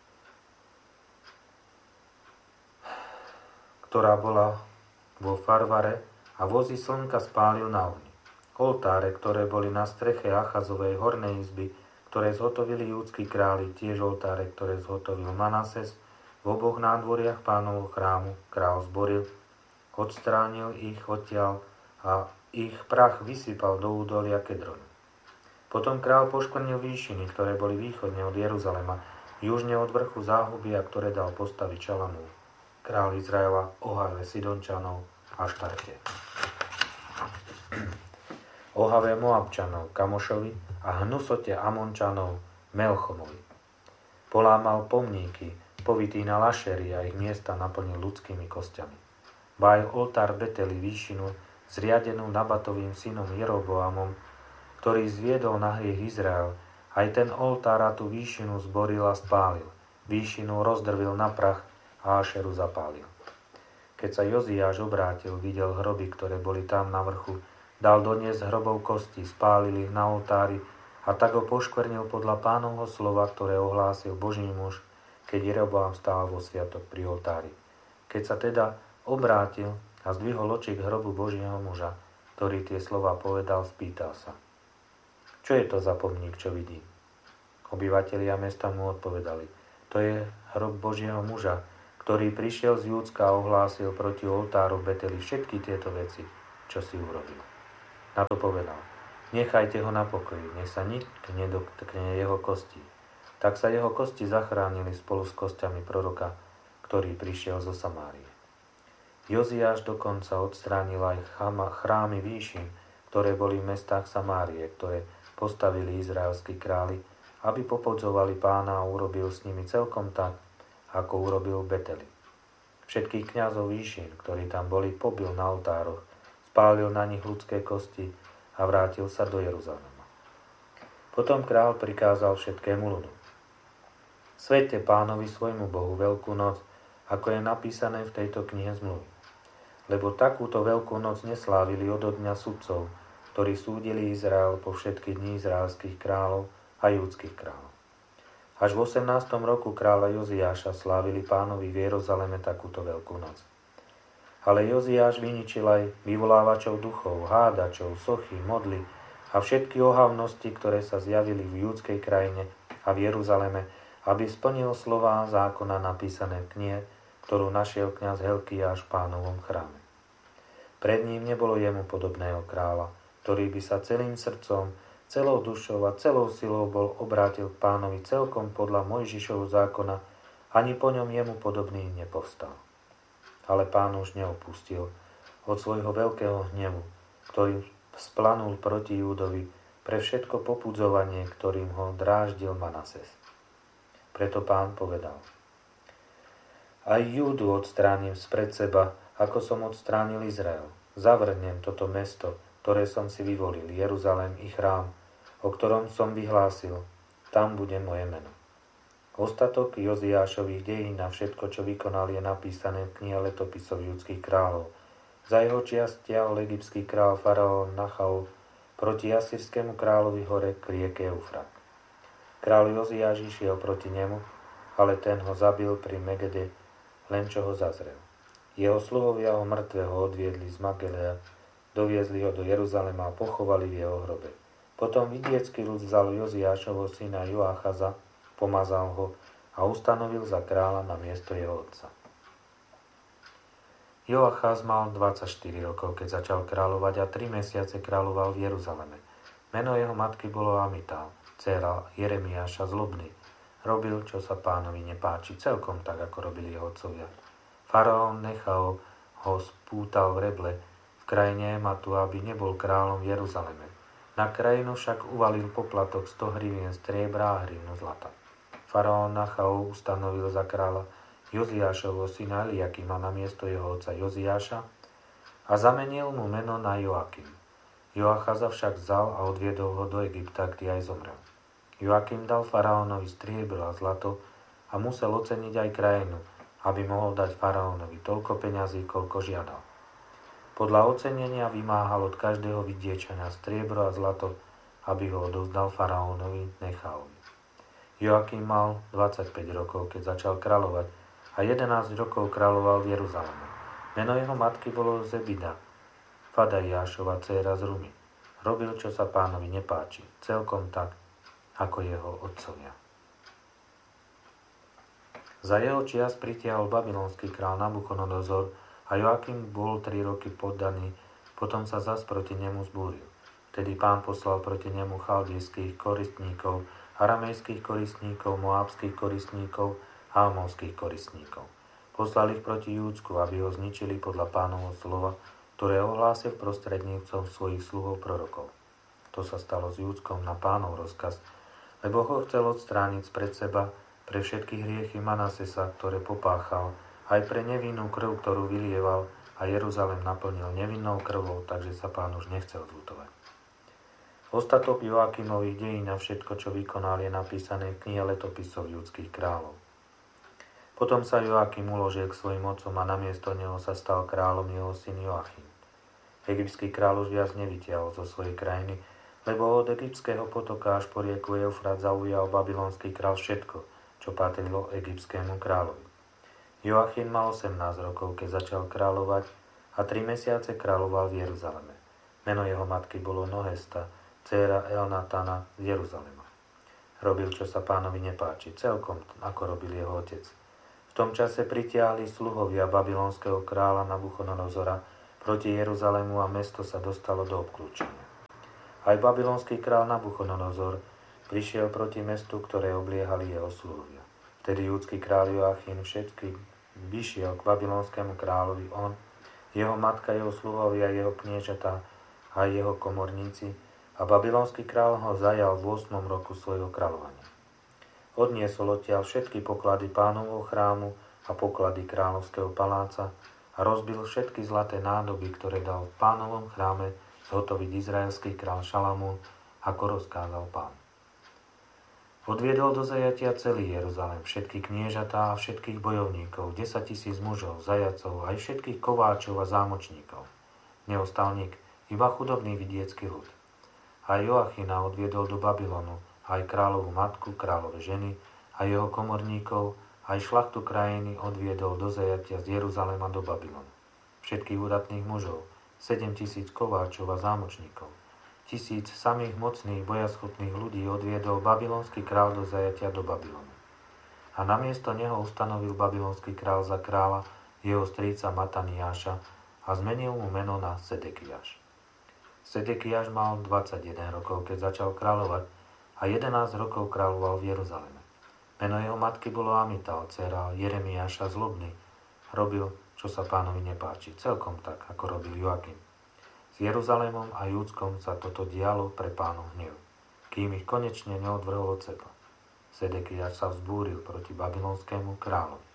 ktorá bola vo farvare, a vozy slnka spálil na ohni. Oltáre, ktoré boli na streche Achazovej hornej izby, ktoré zhotovili júdski králi, tiež oltáre, ktoré zhotovil Manases, v oboch nádvoriach Pánovho chrámu král zboril, odstránil ich odtiaľ a ich prach vysypal do údolia Kedronu. Potom král poškvrnil výšiny, ktoré boli východne od Jeruzalema, južne od vrchu záhuby, a ktoré dal postaviť Šalamún, král Izraela, Ohave Sidončanov a Štarte. Ohave Moabčanov Kamošovi a Hnusote Amončanov Melchomovi. Polámal pomníky, povytínal Ašery a ich miesta naplnil ľudskými kostiami. Ba aj oltár Beteli výšinu, zriadenú Nabatovým synom Jeroboamom, ktorý zviedol na hriech Izrael, aj ten oltár a tú výšinu zboril a spálil. Výšinu rozdrvil na prach a Ašeru zapálil. Keď sa Joziáš obrátil, videl hroby, ktoré boli tam na vrchu, dal doniesť hrobov kosti, spálil ich na oltári a tak ho poškvrnil podľa Pánovho slova, ktoré ohlásil Boží muž, keď Jeroboam stál vo sviatok pri oltári. Keď sa teda obrátil a zdvihol oči k hrobu Božieho muža, ktorý tie slova povedal, spýtal sa: Čo je to za pomník, čo vidím? Obyvatelia mesta mu odpovedali: To je hrob Božieho muža, ktorý prišiel z Júdska a ohlásil proti oltáru v Beteli všetky tieto veci. čo si urobil. Na to povedal: Nechajte ho na pokoji, nech sa nič nedotkne jeho kostí. Tak sa jeho kosti zachránili spolu s kostiami proroka, ktorý prišiel zo Samárie. Joziáš dokonca odstránil aj chrámy výšin, ktoré boli v mestách Samárie, ktoré postavili izraelskí králi, aby popodzovali Pána a urobil s nimi celkom tak, ako urobil v Beteli. Všetkých kňazov výšin, ktorí tam boli, pobil na oltároch, spálil na nich ľudské kosti a vrátil sa do Jeruzalema. Potom král prikázal všetkému ľudu: Sväťte Pánovi svojmu Bohu Veľkú noc, ako je napísané v tejto knihe zmluvy. Lebo takúto Veľkú noc neslávili odo dňa sudcov, ktorí súdili Izrael po všetky dni izraelských kráľov a júdskych kráľov. Až v osemnástom roku kráľa Joziáša slávili Pánovi v Jeruzaleme takúto Veľkú noc. Ale Joziáš vyničil aj vyvolávačov duchov, hádačov, sochy, modly a všetky ohavnosti, ktoré sa zjavili v júdskej krajine a v Jeruzaleme, aby splnil slová zákona napísané v knihe, ktorú našiel kňaz Helkiáš v Pánovom chráme. Pred ním nebolo jemu podobného kráľa, ktorý by sa celým srdcom, celou dušou a celou silou bol obrátil k Pánovi celkom podľa Mojžišovho zákona, ani po ňom jemu podobný nepovstal. Ale Pán už neopustil od svojho veľkého hnevu, ktorý splanul proti Júdovi pre všetko popudzovanie, ktorým ho dráždil Manases. Preto Pán povedal: Aj Júdu odstránim spred seba, ako som odstránil Izrael. Zavrnem toto mesto, ktoré som si vyvolil, Jeruzalém i chrám, o ktorom som vyhlásil: Tam bude moje meno. Ostatok Joziášových dejín a všetko, čo vykonal, je napísané v knihe letopisov judských kráľov. Za jeho čias stiahol egyptský král faraón Nachao proti asýrskému kráľovi hore k rieke Eufrat. Král Joziáš išiel proti nemu, ale ten ho zabil pri Megede, len čo ho zazrel. Jeho sluhovia ho mŕtvého odviedli z Magelea, doviezli ho do Jeruzalema a pochovali v jeho hrobe. Potom vidiecký ľud vzal Joziášovho syna Joachaza, pomazal ho a ustanovil za kráľa na miesto jeho otca. Joachaz mal dvadsaťštyri rokov, keď začal kráľovať, a tri mesiace kráľoval v Jeruzaleme. Meno jeho matky bolo Amitál, dcéra Jeremiáša zlobný. Robil, čo sa Pánovi nepáči, celkom tak, ako robili jeho otcovia. Faraón Nechao ho spútal v Reble, v krajine Ematu, aby nebol kráľom v Jeruzaleme. Na krajinu však uvalil poplatok sto hrivien striebra a hrivnu zlata. Faraón Nechao ustanovil za kráľa Joziášovho syna Eliakima na miesto jeho otca Joziáša a zamenil mu meno na Joakim. Joachaza však vzal a odviedol ho do Egypta, kde aj zomrel. Joakim dal faraónovi striebro a zlato a musel oceniť aj krajinu, aby mohol dať faraónovi toľko peňazí, koľko žiadal. Podľa ocenenia vymáhal od každého vidiečania striebro a zlato, aby ho odovzdal faraónovi Nechaovi. Joakim mal dvadsaťpäť rokov, keď začal kráľovať, a jedenásť rokov kráľoval v Jeruzaleme. Meno jeho matky bolo Zebida, Fadajášova dcéra z Rumy. Robil, čo sa Pánovi nepáči, celkom tak, ako jeho otcovia. Za jeho čias pritiahol babylonský král Nabuchodonozor a Joakim bol tri roky poddaný, potom sa zas proti nemu zbúril. Vtedy Pán poslal proti nemu chaldejských koristníkov, aramejských koristníkov, moábskych koristníkov a amonských koristníkov. Poslali ich proti Júdsku, aby ho zničili podľa Pánovho slova, ktoré ohlásil prostredníctvom svojich sluhov prorokov. To sa stalo s Júdskom na Pánov rozkaz, lebo ho chcel odstrániť spred seba pre všetky hriechy Manasesa, ktoré popáchal, aj pre nevinnú krv, ktorú vylieval, a Jeruzalém naplnil nevinnou krvou, takže sa Pán už nechcel zľutovať. Ostatok Joakimových dejín a všetko, čo vykonal, je napísané v knihe letopisov judských kráľov. Potom sa Joakim uložil k svojim otcom a namiesto neho sa stal kráľom jeho syn Joachim. Egyptský kráľ už viac nevytiahol zo svojej krajiny, lebo od egyptského potoka až po rieku Eufrat zaujal babylonský kráľ všetko, čo patrilo egyptskému kráľovi. Joachim mal osemnásť rokov, keď začal kráľovať, a tri mesiace kráľoval v Jeruzaleme. Meno jeho matky bolo Nohesta, dcéra Elnatana z Jeruzalema. Robil, čo sa Pánovi nepáči, celkom ako robil jeho otec. V tom čase pritiahli sluhovia babylonského kráľa Nabuchodonozora proti Jeruzalému a mesto sa dostalo do obklúčenia. Aj babylonský král Nabuchodonozor prišiel proti mestu, ktoré obliehali jeho sluhovia. Vtedy júdsky kráľ Joachim všetky vyšiel k babylonskému kráľovi, on, jeho matka, jeho sluhovia, jeho kniežatá a jeho komorníci, a babylonský kráľ ho zajal v ôsmom roku svojho kráľovania. Odniesol odtiaľ všetky poklady Pánovho chrámu a poklady kráľovského paláca a rozbil všetky zlaté nádoby, ktoré dal v Pánovom chráme zhotoviť izraelský kráľ Šalamún, ako rozkázal Pán. Odviedol do zajatia celý Jeruzalém, všetky kniežatá a všetkých bojovníkov, desaťtisíc mužov, zajacov, aj všetkých kováčov a zámočníkov. Neostal nik, iba chudobný vidiecký ľud. Aj Joachina odviedol do Babylonu, aj kráľovú matku, kráľové ženy, a jeho komorníkov, aj šlachtu krajiny odviedol do zajatia z Jeruzalema do Babylonu. Všetkých udatných mužov, sedem tisíc kováčov a zámočníkov, tisíc samých mocných, bojaschopných ľudí odviedol babylonský kráľ do zajatia do Babylonu. A namiesto neho ustanovil babylonský kráľ za kráľa jeho strýca Mataniáša a zmenil mu meno na Sedekiáš. Sedekiáš mal dvadsaťjeden rokov, keď začal kráľovať, a jedenásť rokov kráľoval v Jeruzaleme. Meno jeho matky bolo Amital, dcéra Jeremiáša zlobný. Robil, čo sa Pánovi nepáči, celkom tak, ako robil Joachim. S Jeruzalémom a Júdskom sa toto dialo pre Pánov hnev, kým ich konečne neodvrhol od seba. Sedekiáš sa vzbúril proti babylonskému kráľovi.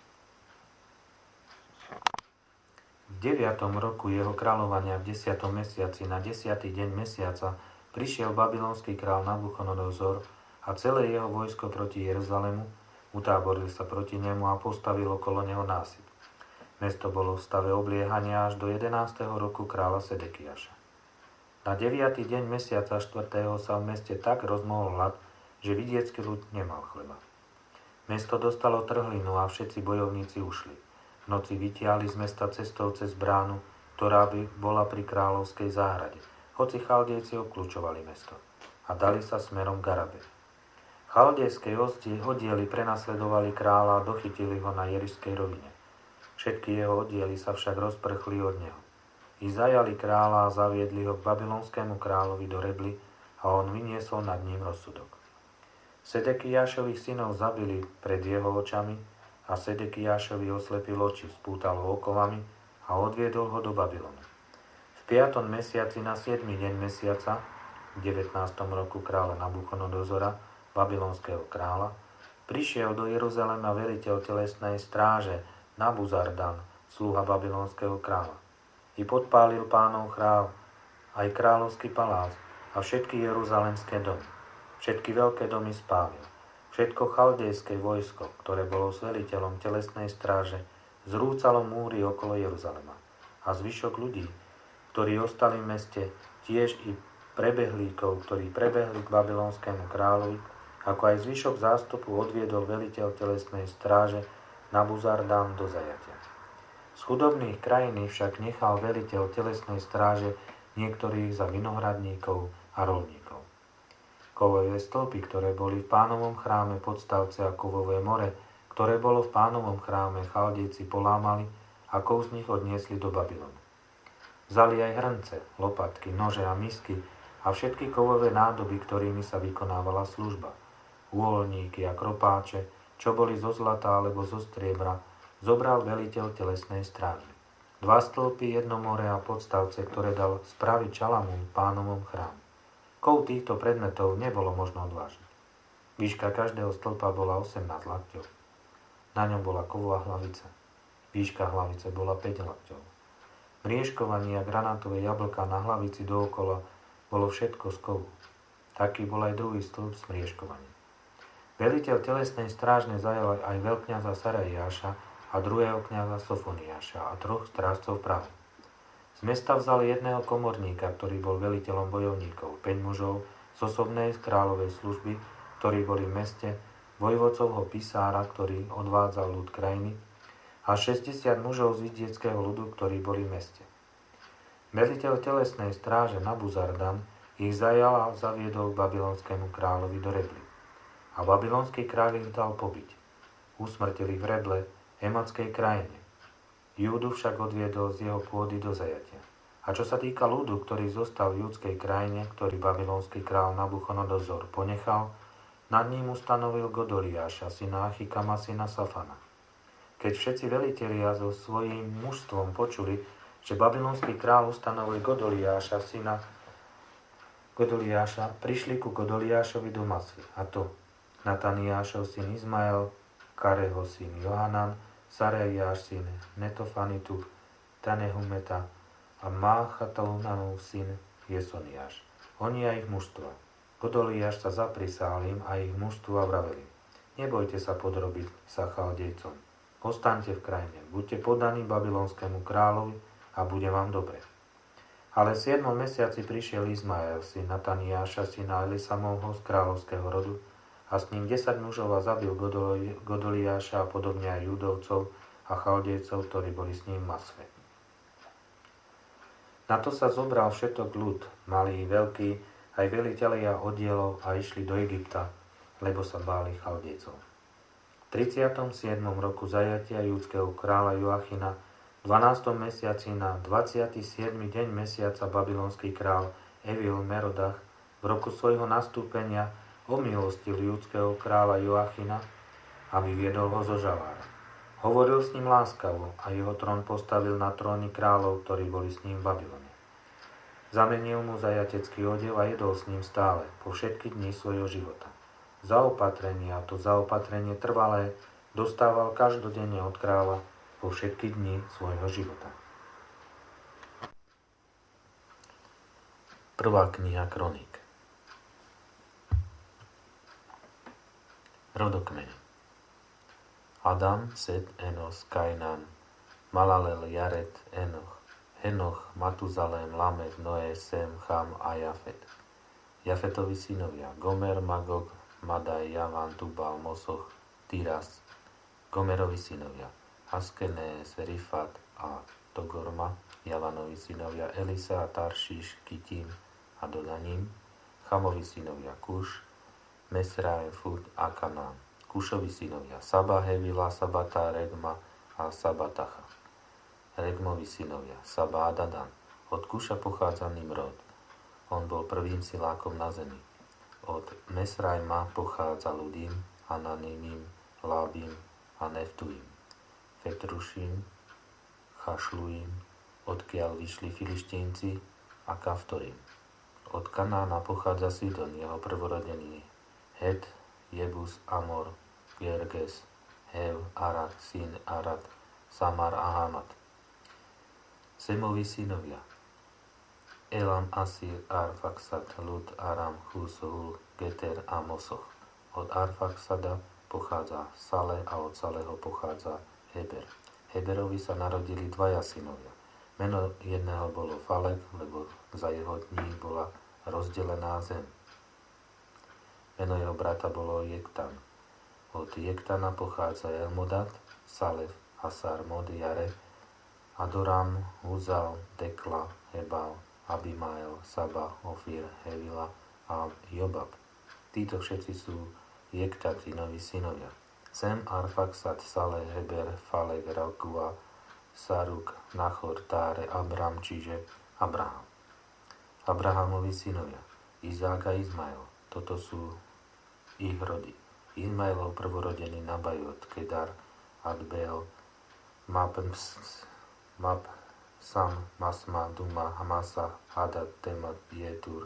V deviatom roku jeho kráľovania v desiatom mesiaci na desiatý deň mesiaca prišiel babylonský kráľ Nabuchodonozor a celé jeho vojsko proti Jeruzalému, utáboril sa proti nemu a postavil okolo neho násyp. Mesto bolo v stave obliehania až do jedenásteho roku kráľa Sedekiáša. Na deviaty deň mesiaca štvrtého sa v meste tak rozmohol hlad, že vidiecký ľud nemal chleba. Mesto dostalo trhlinu a všetci bojovníci ušli. V noci vytiahli z mesta cestou cez bránu, ktorá by bola pri kráľovskej záhrade, hoci Chaldejci obklúčovali mesto, a dali sa smerom k Arabe. Chaldejské oddiely prenasledovali kráľa a dochytili ho na Jerišskej rovine. Všetky jeho oddiely sa však rozprchli od neho. I zajali kráľa a zaviedli ho k babylonskému kráľovi do Rebly a on vyniesol nad ním rozsudok. Sedekiášových synov zabili pred jeho očami a Sedekiášovi oslepil oči, spútal ho okovami a odviedol ho do Babylonu. V piatom mesiaci na siedmy deň mesiaca, v devätnástom roku kráľa Nabuchodonozora, babylonského kráľa, prišiel do Jeruzalema veliteľ telesnej stráže Nabuzardan, sluha babylonského kráľa. I podpálil Pánov chrám, aj kráľovský palác a všetky jeruzalemské domy. Všetky veľké domy spálil. Všetko chaldejské vojsko, ktoré bolo s veliteľom telesnej stráže, zrúcalo múry okolo Jeruzalema. A zvyšok ľudí, ktorí ostali v meste, tiež i prebehlíkov, ktorí prebehli k babylonskému kráľovi, ako aj zvyšok zástupu odviedol veliteľ telesnej stráže Nabuzardan do zajatia. Z chudobných krajín však nechal veliteľ telesnej stráže niektorých za vinohradníkov a roľníkov. Kovové stĺpy, ktoré boli v Pánovom chráme podstavce a kovové more, ktoré bolo v Pánovom chráme, Chaldejci polámali a kov z nich odniesli do Babylonu. Vzali aj hrnce, lopatky, nože a misky a všetky kovové nádoby, ktorými sa vykonávala služba. Úholníky a kropáče, čo boli zo zlata alebo zo striebra, zobral veliteľ telesnej stráže. Dva stĺpy, jedno more a podstavce, ktoré dal spraviť Šalamún v Pánovom chráme. Kov týchto predmetov nebolo možno odvážiť. Výška každého stĺpa bola osemnásť lakťov. Na ňom bola kovová hlavica. Výška hlavice bola päť lakťov. Mriežkovanie a granátové jablká na hlavici dookola bolo všetko z kovu. Taký bol aj druhý stĺp s mriežkovaním. Veliteľ telesnej strážne zajal aj veľkňaza Sarajáša a druhého kňaza Sofoniáša a troch strážcov prahu. Z mesta vzali jedného komorníka, ktorý bol veliteľom bojovníkov, päť mužov z osobnej kráľovej služby, ktorí boli v meste, vojvodcovho pisára, ktorý odvádzal ľud krajiny, a šesťdesiat mužov z vidieckého ľudu, ktorí boli v meste. Veliteľ telesnej stráže Nabuzardan ich zajal a zaviedol k babylonskému kráľovi do Rebly. A babylonský kráľ ich dal pobiť. Usmrtil ich v Reble, Ematskej krajine. Júdu však odviedol z jeho pôdy do zajatia. A čo sa týka ľudu, ktorý zostal v judskej krajine, ktorý babylonský král Nabuchodonozor ponechal, nad ním ustanovil Godoliáša, syna Achikama, syna Safana. Keď všetci velitelia so svojím mužstvom počuli, že babylonský král ustanovil Godoliáša, syna Godoliáša, prišli ku Godoliášovi do Masvy. A to Nataniášov syn Izmael, Kareho syn Johanan, Sarejáš syn Netofanitu, Tanehumeta a Máchatonanov syn Jesoniáš. Oni a ich mužstva. Godoliáš sa zaprisahal im a ich mužstva vraveli: Nebojte sa podrobiť sa Chaldejcom. Ostaňte v krajine, buďte podaní babylonskému kráľovi a bude vám dobre. Ale v siedmom mesiaci prišiel Izmael, syn Nataniáša, syna Elisamovho z kráľovského rodu, a s ním desať mužov a zabil Godoliáša a podobne aj Judovcov a Chaldejcov, ktorí boli s ním v Masve. Na to sa zobral všetok ľud, malý, veľký, aj velitelia oddielov a išli do Egypta, lebo sa báli Chaldejcov. V tridsiatom siedmom roku zajatia judského kráľa Joachina, v dvanástom mesiaci na dvadsiaty siedmy deň mesiaca babylonský král Evil Merodach v roku svojho nastúpenia omilostil judského kráľa Joachina a vyviedol ho zo žalára. Hovoril s ním láskavo a jeho trón postavil na tróny kráľov, ktorí boli s ním v Babylone. Zamenil mu zajatecký odev a jedol s ním stále, po všetky dni svojho života. Zaopatrenie, a to zaopatrenie trvalé, dostával každodenne od kráľa po všetky dni svojho života. Prvá kniha Kroník. Rodokmeň. Adam, Set, Enos, Kainan, Malalel, Jared, Enoch, Henoch, Matuzalém, Lamek, Noé, Sem, Cham a Jafet. Jafetovi synovia Gomer, Magog, Madaj, Javan, Tubal, Mosoch, Tiras. Gomerovi synovia Askenes, Rifat a Togorma. Javanovi synovia Elisa, Taršiš, Kitim a Dodaním. Chamovi synovia Kuš, Mesraim, Fud a Kanán. Kušovi synovia Saba, Hevila, Sabata, Regma a Sabatacha. Regmovi synovia Saba a Dadan. Od Kuša pochádza Nimrod. On bol prvým silákom na zemi. Od Mesrajma pochádza Ludim, Ananimim, Lábim a Neftuim. Fetrušim, Chašluim, odkiaľ vyšli Filištínci, a Kaftorim. Od Kanána pochádza Sidon, jeho prvorodený, Het, Jebus, Amor, Gerges, Hev, Arad, syn Arad, Samar a Hamat. Semovi synovia Elam, Asir, Arfaksad, Lud, Aram, Hus, Hul, Geter a Mosoch. Od Arfaksada pochádza Sale a od Saleho pochádza Heber. Heberovi sa narodili dvaja synovia. Meno jedného bolo Falek, lebo za jeho dní bola rozdelená zem. Meno jeho brata bolo Jektan. Od Jektana pochádza Elmodat, Salef, Hasar, Mod, Jare, Adoram, Uzal, Dekla, Hebal, Abimael, Saba, Ofir, Hevila a Jobab. Títo všetci sú Jektantinovi synovia. Sem, Arfaksad, Saleh, Heber, Falek, Rakua, Saruk, Nachor, Táre, Abram, čiže Abraham. Abrahamovi synovia Izák a Izmael. Toto sú ich rody. Izmaelov prvorodený Nabajot, Kedar, Adbeel, Mapms, Map, Sam, Masma, Duma, Hamasa, Hadad, Temat, Jetur,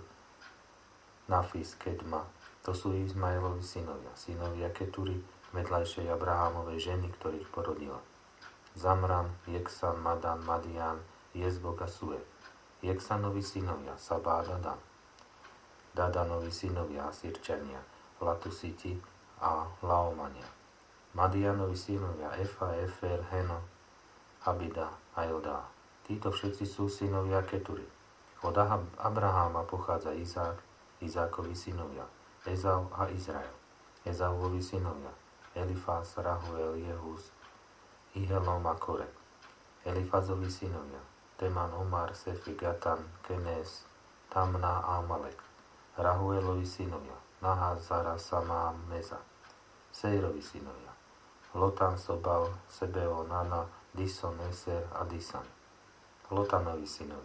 Nafis, Kedma. To sú Izmaelovi synovia. Synovia Keturi, vedľajšej Abrahamovej ženy, ktorých porodila. Zamran, Jeksan, Madan, Madian, Jezbok a Sue. Jeksanovi synovia Saba a Dadan. Dadanovi synovia Asirčania, Latusiti a Laomania. Madianovi synovia Efa, Efer, Heno, Abida a Eldá. Títo všetci sú synovia Keturi. Od Abraháma pochádza Izák, Izákovi synovia Ezau a Izrael. Ezauvovi synovia Elifaz, Rahuel, Jehus, Ihelom a Kore. Elifazovi synovia Teman, Omar, Sefi, Gatan, Kenes, Tamna a Amalek. Rahuelovi synovia Nahaz, Zara, Sama a Meza. Sejrovi synovia Lotan, Sobal, Sebeo, Nana, Dison, Eser a Disan. Lotanovi synovia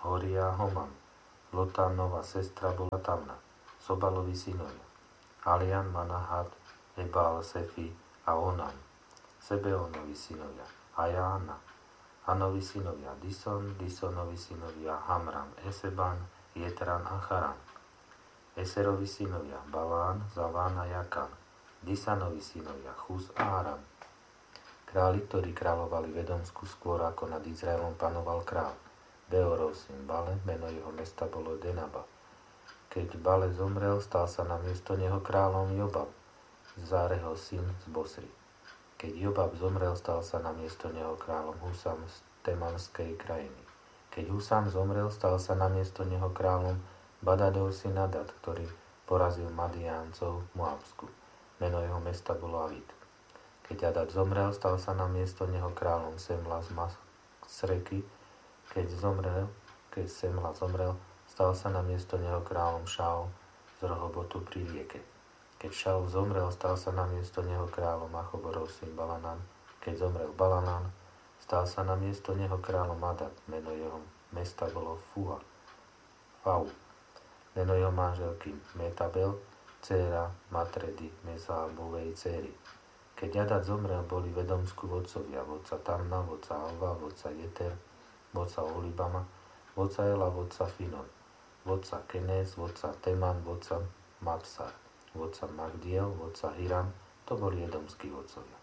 Horia Homam. Lotánova sestra bola Tamna. Sobalovi synovia. Alian, Manahat, Ebal, Sefi a Onan. Sebeonovi synovia. Ajána. Anovi synovia. Dison, Disonovi synovia. Hamram, Eseban, Jetran a Charan. Eserovi synovia. Balán, Zaván a Jakan. Disanovi synovia. Chus a Aram. Králi, ktorí kráľovali v Edomsku skôr ako nad Izraelom panoval král. Beorov syn Bale, meno jeho mesta bolo Denaba. Keď Bale zomrel, stal sa na miesto neho kráľom Jobab, Záreho syn z Bosry. Keď Jobab zomrel, stal sa na miesto neho kráľom Husam z Temanskej krajiny. Keď Husam zomrel, stal sa na miesto neho kráľom Badadov syn Adad, ktorý porazil Madiáncov v Moabsku. Meno jeho mesta bolo Avit. Keď Adad zomrel, stal sa na miesto neho kráľom Semla z Masreky. Keď zomrel, keď Semla zomrel, stal sa na miesto neho kráľom Šaul z Rohobotu pri rieke. Keď Šaul zomrel, stal sa na miesto neho kráľom Achoborov syn Balanan. Keď zomrel Balanan, stal sa na miesto neho kráľom Adad. Meno jeho mesta bolo Fua. Fau. Meno jeho manželky Metabel, dcéra Matredy, Mezábovej dcéry. Keď Adad zomrel, boli v Edomsku vodcovia, vodca Tamna, vodca Alva, vodca Jeter, vodca Olibama, vodca Ela, vodca Finon, vodca Kenés, vodca Teman, vodca Mapsar, vodca Magdiel, vodca Hiram, to boli edomskí vodcovia.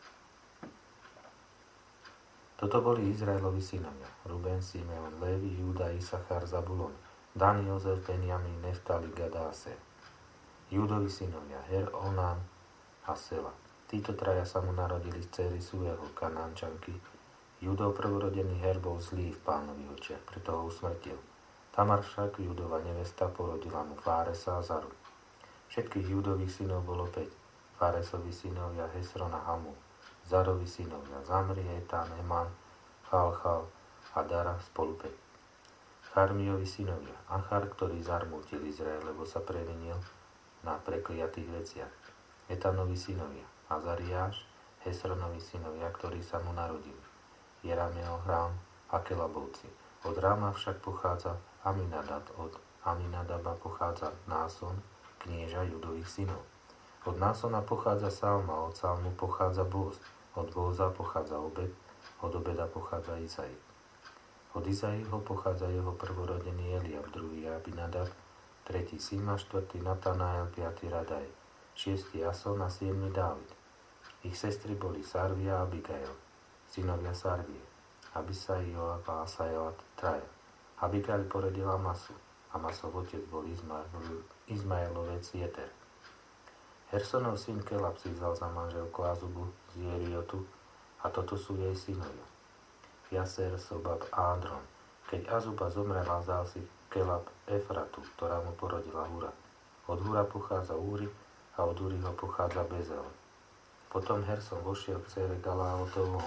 Toto boli Izraelovi synovia, Ruben, Simeon, Lévi, Júda, Isachar, Zabulon, Dan, Jozef, Benjamin, Neftali, Gad a Aser. Júdovi synovia, Her, Onán a Sela. Títo traja sa mu narodili z dcery Sueho, Kanánčanky. Júdov prvorodený Her bol zlý v Pánovi očiach, preto ho usmrtil. Tamar však, Júdova nevesta, porodila mu Fáresa a Zaru. Všetkých Júdových synov bolo päť. Fáresovi synovia Hesron a Hamu, Zarovi synovia Zamri, Etán, Eman, Chalchal a Dara spolu päť. Charmiovi synovia Achar, ktorý zarmútil Izrael, lebo sa previnil na prekliatých veciach. Etanovi synovia Azariáš, Hesronovi synovia, ktorí sa mu narodili. Jerameel, Rám a Kelabovci. Od Ráma však pochádza Aminadab, od Aminadaba pochádza Náson, knieža Judových synov. Od Násona pochádza Salma, od Salmu pochádza Bóz, od Bóza pochádza Obed, od Obeda pochádza Izai. Od Izaiho pochádza jeho prvorodený Eliab, druhý Abinadab, tretí Sima, štvrtý Natanael, piatý Radaj, šiestý Ason a siedmy Dávid. Ich sestry boli Sarvia a Abigail, synovia Sarvie, Abisai, Joab a Asajoat, traja. Abigail porodila Masu, a Masov otec bol Izmaelovec Jeter. Hersonov syn Kelab si vzal za manželku Azubu z Jeriotu, a toto sú jej synovia. Jaser, Sobab a Adron. Keď Azuba zomrela, vzal si Kelab Efratu, ktorá mu porodila Hura. Od Hura pochádza Úri a od Úriho pochádza Bezel. Potom Herson vošiel k dcére Galáotovho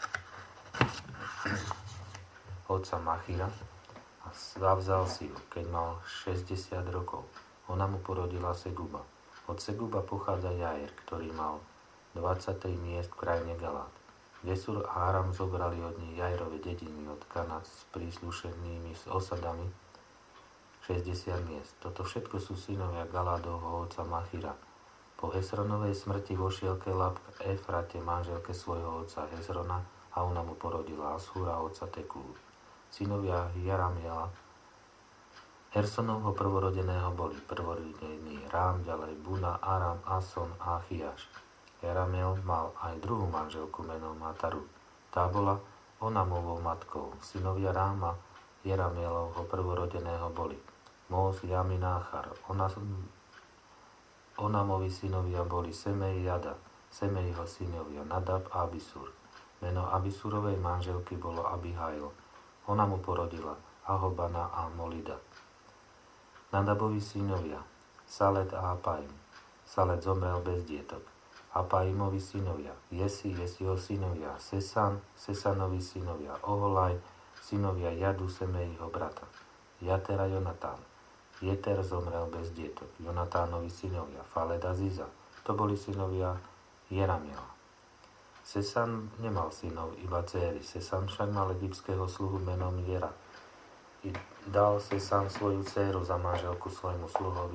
otca Machira a zavzal si ju, keď mal šesťdesiat rokov. Ona mu porodila Seguba. Od Seguba pochádza Jair, ktorý mal dvadsať miest v krajine Galát. Gesur a Aram zobrali od nej Jairove dediny od Kanát s príslušenými s osadami šesťdesiat miest. Toto všetko sú synovia Galádovho otca Machira. Po Hesronovej smrti vošiel Kelab k Efrate, manželke svojho otca Hezrona, a ona mu porodila Ashura, otca Tekúr. Synovia Jaramiela, Hersonovho prvorodeného boli prvorodený Rám, ďalej Buna, Aram, Ason a Achiaš. Jaramiel mal aj druhú manželku menom Mataru. Tá bola Onamovou matkou. Synovia Ráma Jeramielovho prvorodeného boli Móz, Jamin a Achar. Onamovi synovia boli Semej, Jada, Semejho synovia Nadab a Abisur. Meno Abisurovej manželky bolo Abihail. Ona mu porodila Ahobana a Molida. Nadabovi synovia Salet a Apaim. Salet zomrel bez dietok. Apaimovi synovia Jesi, Jesiho synovia Sesan, Sesanovi synovia Oholaj, synovia Jadu, Semejho brata. Jatera, Jonatán. Jeter zomrel bez dietok. Jonatánovi synovia Faled a Ziza. To boli synovia Jeramiela. Sesan nemal synov, iba dcéry. Sesan však mal egyptského sluhu menom Jera. I dal si sám svoju dceru za manželku svojmu sluhovi